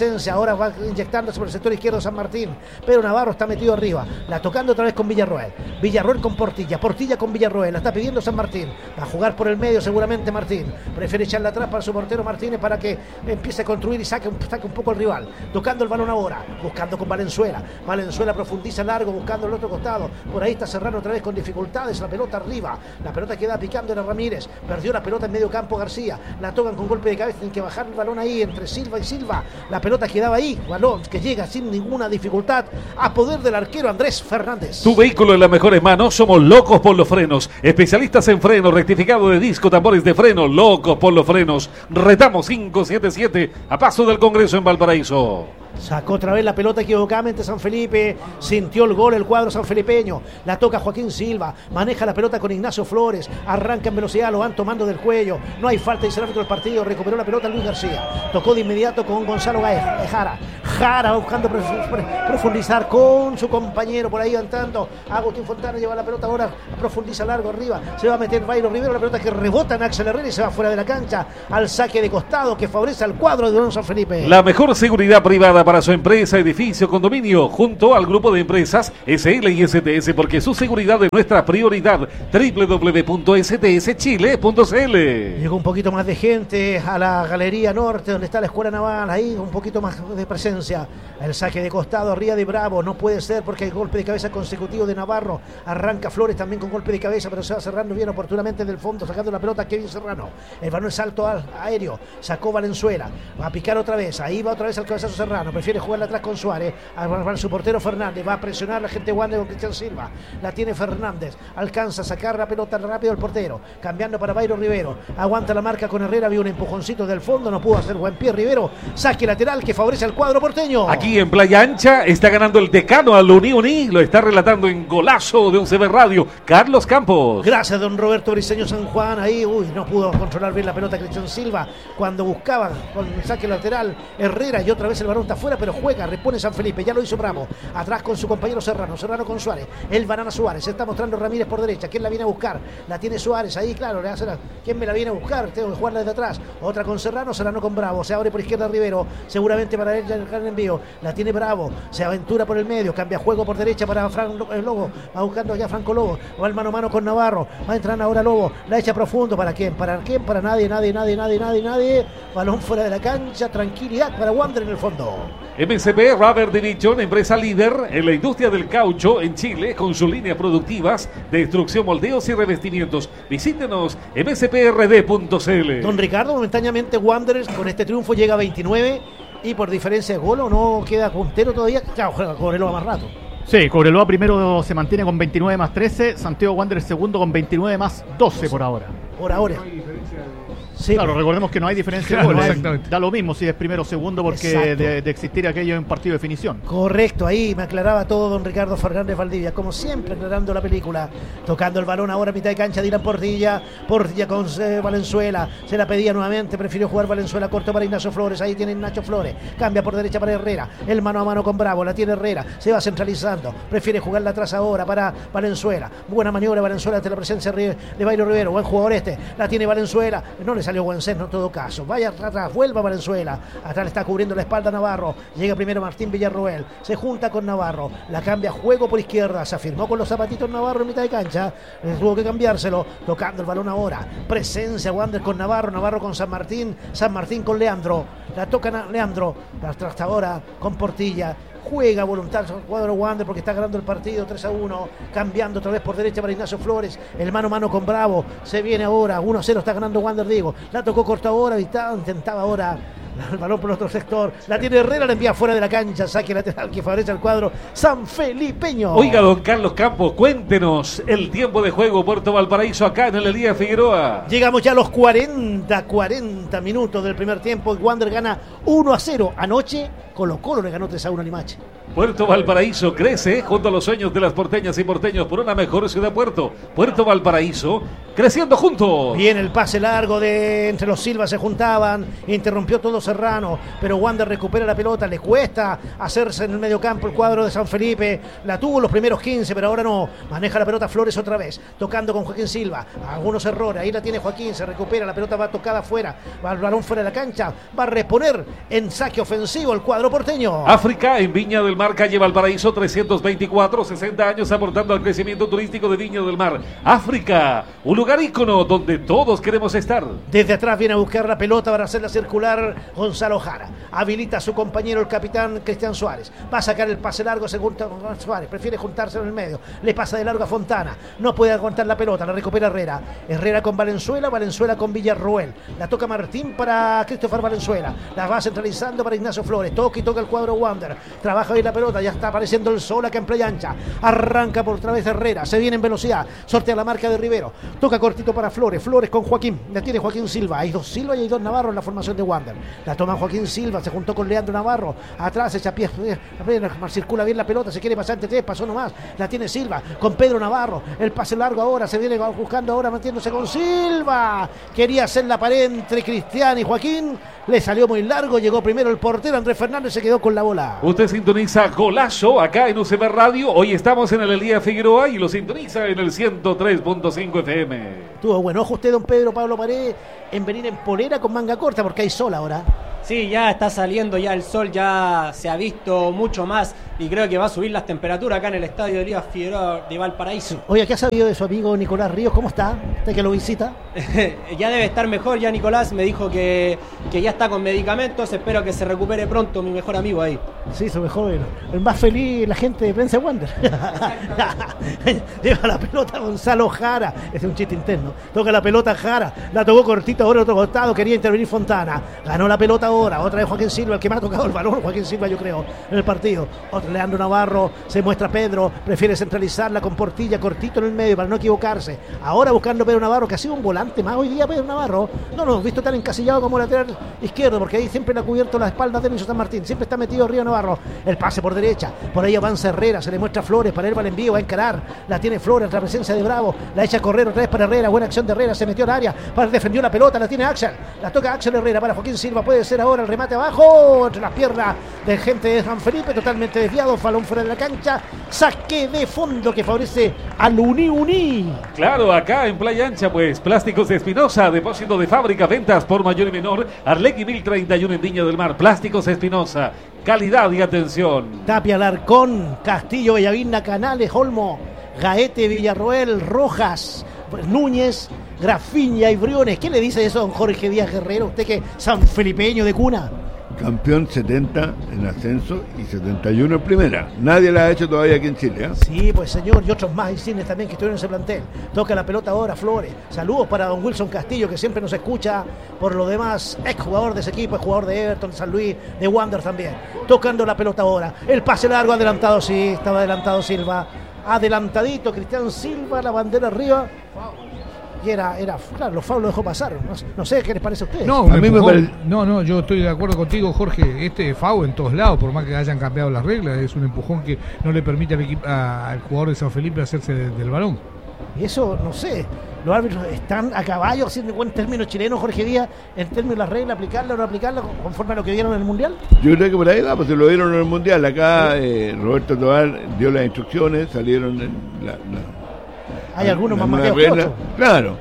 presencia, ahora va inyectándose por el sector izquierdo San Martín, pero Navarro está metido arriba, la tocando otra vez con Villarroel, Villarroel con Portilla, Portilla con Villarroel, la está pidiendo San Martín, va a jugar por el medio seguramente Martín, prefiere echarla atrás para su portero Martínez para que empiece a construir y saque, saque un poco el rival, tocando el balón ahora, buscando con Valenzuela, Valenzuela profundiza largo, buscando el otro costado, por ahí está Serrano otra vez con dificultades, la pelota arriba, la pelota queda picando en Ramírez, perdió la pelota en medio campo García, la tocan con golpe de cabeza, tienen que bajar el balón ahí entre Silva y Silva, la pelota quedaba ahí, balón que llega sin ninguna dificultad a poder del arquero Andrés Fernández. Tu vehículo en las mejores manos, somos locos por los frenos, especialistas en freno, rectificado de disco, tambores de freno, locos por los frenos, Retamo cinco siete siete a paso del Congreso en Valparaíso. Sacó otra vez la pelota equivocadamente San Felipe, sintió el gol el cuadro sanfelipeño, la toca Joaquín Silva, maneja la pelota con Ignacio Flores, arranca en velocidad, lo van tomando del cuello, no hay falta, dice el árbitro del partido, recuperó la pelota Luis García, tocó de inmediato con Gonzalo Gaez, Jara, Jara buscando profundizar con su compañero por ahí andando, Agustín Fontana lleva la pelota ahora, profundiza largo arriba, se va a meter Bayro Rivero, la pelota que rebota en Axel Herrera y se va fuera de la cancha, al saque de costado que favorece al cuadro de Don San Felipe. La mejor seguridad privada para su empresa, edificio, condominio, junto al grupo de empresas S L y S T S, porque su seguridad es nuestra prioridad. doble u doble u doble u punto s t s chile punto c l. Llegó un poquito más de gente a la Galería Norte, donde está la Escuela Naval, ahí un poquito más de presencia. El saque de costado arriba de Bravo, no puede ser porque hay golpe de cabeza consecutivo de Navarro. Arranca Flores también con golpe de cabeza, pero se va cerrando bien oportunamente del fondo, sacando la pelota Kevin Serrano. El balón es salto aéreo, sacó Valenzuela, va a picar otra vez, ahí va otra vez al cabezazo Serrano, prefiere jugar atrás con Suárez, a su portero Fernández, va a presionar la gente Wander con Cristian Silva, la tiene Fernández, alcanza a sacar la pelota rápido al portero, cambiando para Bayro Rivero, aguanta la marca con Herrera, vio un empujoncito del fondo, no pudo hacer buen pie Rivero, saque lateral que favorece al cuadro porteño. Aquí en Playa Ancha está ganando el decano al Uni Uni, lo está relatando en Golazo de U C B Radio, Carlos Campos. Gracias don Roberto Briceño San Juan, ahí, uy, no pudo controlar bien la pelota Cristian Silva, cuando buscaba con el saque lateral Herrera y otra vez el balón está afuera, pero juega, repone San Felipe, ya lo hizo Bravo, atrás con su compañero Serrano, Serrano con Suárez, el banana Suárez, se está mostrando Ramírez por derecha, ¿quién la viene a buscar? La tiene Suárez, ahí claro, le hace la... ¿quién me la viene a buscar? Tengo que jugarla desde atrás, otra con Serrano, Serrano con Bravo, se abre por izquierda Rivero, seguramente para él ya el gran envío, la tiene Bravo, se aventura por el medio, cambia juego por derecha para Fran el Lobo, va buscando ya Franco Lobo, va el mano a mano con Navarro, va a entrar ahora Lobo, la echa profundo, ¿para quién? ¿Para quién? Para nadie, nadie, nadie, nadie, nadie, nadie, balón fuera de la cancha, tranquilidad para Wander en el fondo. M C P Rubber Division, empresa líder en la industria del caucho en Chile, con sus líneas productivas de extrusión, moldeos y revestimientos. Visítenos m c p r d punto c l. Don Ricardo, momentáneamente Wanderers con este triunfo llega a veintinueve y por diferencia de gol o no queda puntero todavía. Claro, juega Cobreloa más rato. Sí, Cobreloa primero se mantiene con veintinueve más trece, Santiago Wanderers segundo con veintinueve más doce por ahora. Por ahora. Sí, claro, recordemos que no hay diferencia claro, de goles. exactamente. Da lo mismo si es primero o segundo porque de, de existir aquello en partido de definición. Correcto, ahí me aclaraba todo don Ricardo Fernández Valdivia, como siempre aclarando la película, tocando el balón ahora a mitad de cancha, Dylan Portilla, Portilla con eh, Valenzuela, se la pedía nuevamente, prefirió jugar Valenzuela, corto para Ignacio Flores, ahí tiene Ignacio Flores, cambia por derecha para Herrera, el mano a mano con Bravo, la tiene Herrera, se va centralizando, prefiere jugarla atrás ahora para Valenzuela, buena maniobra Valenzuela ante la presencia de Bayro Rivero, buen jugador este, la tiene Valenzuela, no le salió buen seno en todo caso, vaya atrás, vuelva Valenzuela, atrás le está cubriendo la espalda Navarro, llega primero Martín Villarroel, se junta con Navarro, la cambia juego por izquierda, se afirmó con los zapatitos Navarro en mitad de cancha, tuvo que cambiárselo, tocando el balón ahora, presencia Wander con Navarro, Navarro con San Martín, San Martín con Leandro, la toca Leandro, hasta ahora con Portilla, juega voluntad el cuadro Wander porque está ganando el partido tres a uno, cambiando otra vez por derecha para Ignacio Flores, el mano a mano con Bravo, se viene ahora, uno a cero está ganando Wander, digo, la tocó corta ahora, intentaba ahora el balón por otro sector, la tiene Herrera, la envía fuera de la cancha, saque lateral que favorece al cuadro sanfelipeño. Oiga, don Carlos Campos, cuéntenos el tiempo de juego Puerto Valparaíso acá en el Elías Figueroa. Llegamos ya a los cuarenta, cuarenta minutos del primer tiempo, Wander gana uno a cero, anoche Colo Colo le ganó tres a uno a Limache. Puerto Valparaíso crece junto a los sueños de las porteñas y porteños por una mejor ciudad Puerto. Puerto Valparaíso creciendo juntos. Viene el pase largo de entre los Silva, se juntaban, interrumpió todo Serrano, pero Wander recupera la pelota, le cuesta hacerse en el medio campo el cuadro de San Felipe, la tuvo los primeros quince, pero ahora no, maneja la pelota Flores otra vez, tocando con Joaquín Silva, algunos errores, ahí la tiene Joaquín, se recupera, la pelota va tocada afuera, va el balón fuera de la cancha, va a reponer en saque ofensivo el cuadro porteño. África en Viña del Mar, calle Valparaíso trescientos veinticuatro, sesenta años aportando al crecimiento turístico de Viña del Mar. África, un lugar ícono donde todos queremos estar. Desde atrás viene a buscar la pelota para hacerla circular Gonzalo Jara. Habilita a su compañero el capitán Cristian Suárez. Va a sacar el pase largo según Suárez. Prefiere juntarse en el medio. Le pasa de largo a Fontana. No puede aguantar la pelota. La recupera Herrera. Herrera con Valenzuela. Valenzuela con Villarroel. La toca Martín para Christopher Valenzuela. La va centralizando para Ignacio Flores. Toca y toca el cuadro Wander. Trabaja bien la pelota. Ya está apareciendo el sol acá en Playa Ancha. Arranca por otra vez Herrera. Se viene en velocidad. Sortea la marca de Rivero. Toca cortito para Flores. Flores con Joaquín. La tiene Joaquín Silva. Hay dos Silva y hay dos Navarro en la formación de Wander. La toma Joaquín Silva. Se juntó con Leandro Navarro. Atrás echa pie. Circula bien la pelota. Se quiere pasar entre tres. Pasó nomás. La tiene Silva con Pedro Navarro. El pase largo ahora. Se viene buscando ahora. Metiéndose con Silva. Quería hacer la pared entre Cristian y Joaquín. Le salió muy largo. Llegó primero el portero Andrés Fernández. Se quedó con la bola. Usted sintoniza Golazo acá en U C B Radio. Hoy estamos en el Elías Figueroa y lo sintoniza en el ciento tres punto cinco F M. Tuvo buen ojo usted, don Pedro Pablo Paredes, en venir en polera con manga corta porque hay sol ahora. Sí, ya está saliendo ya el sol, ya se ha visto mucho más y creo que va a subir las temperaturas acá en el estadio de Elías Figueroa de Valparaíso. Oye, ¿qué ha sabido de su amigo Nicolás Ríos? ¿Cómo está? ¿Usted que lo visita? Ya debe estar mejor, ya Nicolás me dijo que, que ya está con medicamentos, espero que se recupere pronto mi mejor amigo ahí. Sí, su mejor, el más feliz, la gente de Prensa Wander. Lleva la pelota Gonzalo Jara, ese es un chiste interno, toca la pelota Jara, la tocó cortito ahora al otro costado, quería intervenir Fontana, ganó la pelota ahora, otra vez Joaquín Silva, el que me ha tocado el balón, Joaquín Silva yo creo, en el partido, otro Leandro Navarro, se muestra Pedro, prefiere centralizarla con Portilla, cortito en el medio para no equivocarse, ahora buscando Pedro Navarro, que ha sido un volante más hoy día Pedro Navarro, no lo hemos visto tan encasillado como lateral izquierdo, porque ahí siempre le ha cubierto la espalda de Nelson San Martín, siempre está metido Río Navarro, el pase por derecha, por ahí avanza Herrera, se le muestra Flores, para él va el envío, va a encarar, la tiene Flores, la presencia de Bravo, la echa a correr otra vez para Herrera, buena acción de Herrera, se metió al área, para defendió la pelota, la tiene Axel, la toca Axel Herrera para Joaquín Silva, puede ser ahora el remate abajo, entre las piernas de gente de San Felipe, totalmente desviado, balón fuera de la cancha, saque de fondo que favorece al Uni Uni. Claro, acá en Playa Ancha, pues, Plásticos de Espinosa, depósito de fábrica, ventas por mayor y menor, Arlegui mil treinta y uno en Viña del Mar, Plásticos Espinosa, calidad y atención. Tapia, Alarcón, Castillo, Bellavista, Canales, Olmo, Gaete, Villarroel, Rojas, Núñez, Grafiña y Briones. ¿Qué le dice eso a don Jorge Díaz Guerrero? Usted que es sanfelipeño de cuna. Campeón setenta en ascenso y setenta y uno en primera. Nadie la ha hecho todavía aquí en Chile, ¿eh? Sí, pues señor, y otros más insignes también que estuvieron en ese plantel. Toca la pelota ahora Flores. Saludos para don Wilson Castillo, que siempre nos escucha. Por lo demás, ex jugador de ese equipo, es jugador de Everton, de San Luis, de Wander también. Tocando la pelota ahora. El pase largo, adelantado, sí, estaba adelantado Silva. Adelantadito, Cristian Silva, la bandera arriba. Y era, era claro, los faulos lo dejó pasar. No, no sé qué les parece a ustedes. No, A mí me empujón, parece- no, no, yo estoy de acuerdo contigo, Jorge. Este foul en todos lados, por más que hayan cambiado las reglas, es un empujón que no le permite al, equipo, a- al jugador de San Felipe hacerse de- del balón. Y eso, no sé, los árbitros están a caballo, haciendo buen término chileno, Jorge Díaz, en términos de las reglas, aplicarla o no aplicarla, conforme a lo que vieron en el Mundial. Yo creo que por ahí va, pues se lo vieron en el Mundial. Acá eh, Roberto Tobar dio las instrucciones, salieron en la, la- Hay algunos la más nueva maqueados que regla. otros. Claro.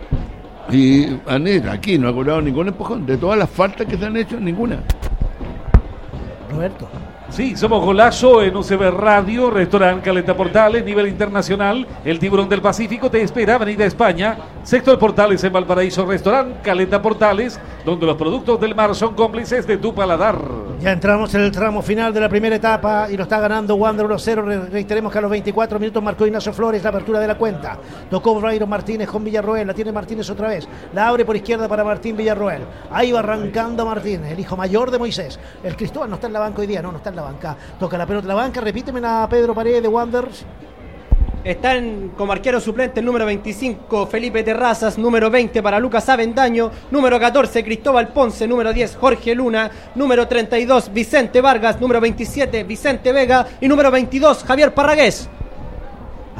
Y Anita, aquí no ha cobrado ningún empujón. De todas las faltas que se han hecho, ninguna. Roberto. Sí, somos Golazo en U C B Radio, Restaurante Caleta Portales, nivel internacional. El Tiburón del Pacífico te espera, Avenida España, Sector Portales en Valparaíso, Restaurante Caleta Portales, donde los productos del mar son cómplices de tu paladar. Ya entramos en el tramo final de la primera etapa y lo está ganando Wander uno cero. Re- Reiteremos que a los veinticuatro minutos marcó Ignacio Flores la apertura de la cuenta. Tocó Brairo Martínez con Villarroel. La tiene Martínez otra vez. La abre por izquierda para Martín Villarroel. Ahí va arrancando Martínez, el hijo mayor de Moisés. El Cristóbal no está en la banca hoy día, no, no está en la banca. Toca la pelota en la banca. Repíteme a Pedro Paredes de Wander. Están como arquero suplente el número veinticinco Felipe Terrazas, número veinte para Lucas Avendaño, número catorce Cristóbal Ponce, número diez Jorge Luna, número treinta y dos Vicente Vargas, número veintisiete Vicente Vega y número veintidós Javier Parragués.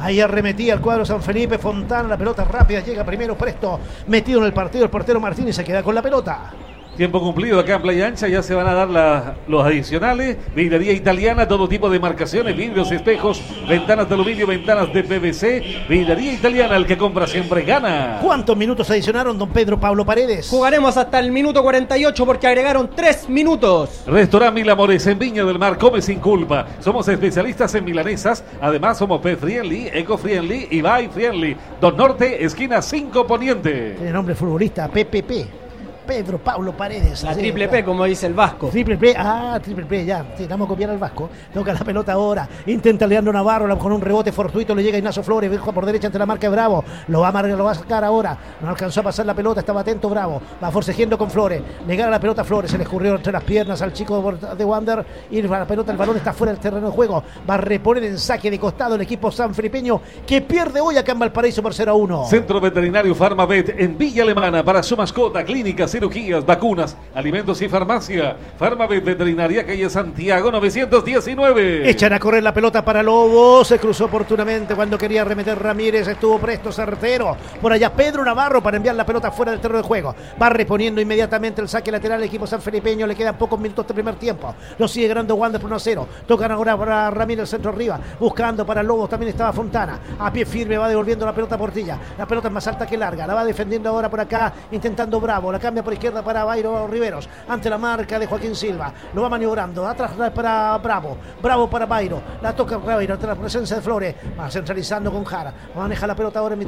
Ahí arremetía el cuadro San Felipe. Fontana, la pelota rápida, llega primero Presto, metido en el partido el portero Martínez, se queda con la pelota. Tiempo cumplido acá en Playa Ancha, ya se van a dar la, los adicionales. Vidrería italiana, todo tipo de marcaciones, vidrios, espejos, ventanas de aluminio, ventanas de P V C. Vidrería italiana, el que compra siempre gana. ¿Cuántos minutos adicionaron, don Pedro Pablo Paredes? Jugaremos hasta el minuto cuarenta y ocho porque agregaron tres minutos. Restaurant Mil Amores en Viña del Mar, come sin culpa. Somos especialistas en milanesas, además somos pet friendly, eco friendly y buy friendly. Don Norte, esquina cinco Poniente. Tiene nombre futbolista, P P P. Pedro Pablo Paredes. La sí, triple claro. P, como dice el Vasco. Triple P, ah, triple P, ya. Sí, vamos a copiar al Vasco. Toca la pelota ahora. Intenta Leandro Navarro con un rebote fortuito. Le llega Ignacio Flores. Deja por derecha ante la marca de Bravo. Lo va a marcar, lo va a sacar ahora. No alcanzó a pasar la pelota. Estaba atento Bravo. Va forcejeando con Flores. Le gana la pelota a Flores. Se le escurrió entre las piernas al chico de Wander. Y la pelota, el balón está fuera del terreno de juego. Va a reponer en saque de costado el equipo sanfelipeño que pierde hoy acá en Valparaíso por cero a uno. Centro Veterinario Farmavet en Villa Alemana para su mascota, clínicas, cirugías, vacunas, alimentos y farmacia. Farmavet Veterinaria, calle Santiago novecientos diecinueve. Echan a correr la pelota para Lobo. Se cruzó oportunamente cuando quería remeter Ramírez. Estuvo presto, certero. Por allá Pedro Navarro para enviar la pelota fuera del terreno de juego. Va reponiendo inmediatamente el saque lateral al equipo sanfelipeño. Le quedan pocos minutos de primer tiempo. Lo sigue ganando Wander por uno a cero. Tocan ahora para Ramírez, centro arriba. Buscando para Lobo. También estaba Fontana. A pie firme va devolviendo la pelota a Portilla. La pelota es más alta que larga. La va defendiendo ahora por acá. Intentando Bravo. La cambia por izquierda para Bayro Riveros, ante la marca de Joaquín Silva, lo va maniobrando, atrás para Bravo, Bravo para Bayro, la toca Bayro ante la presencia de Flores, va centralizando con Jara, maneja la pelota ahora en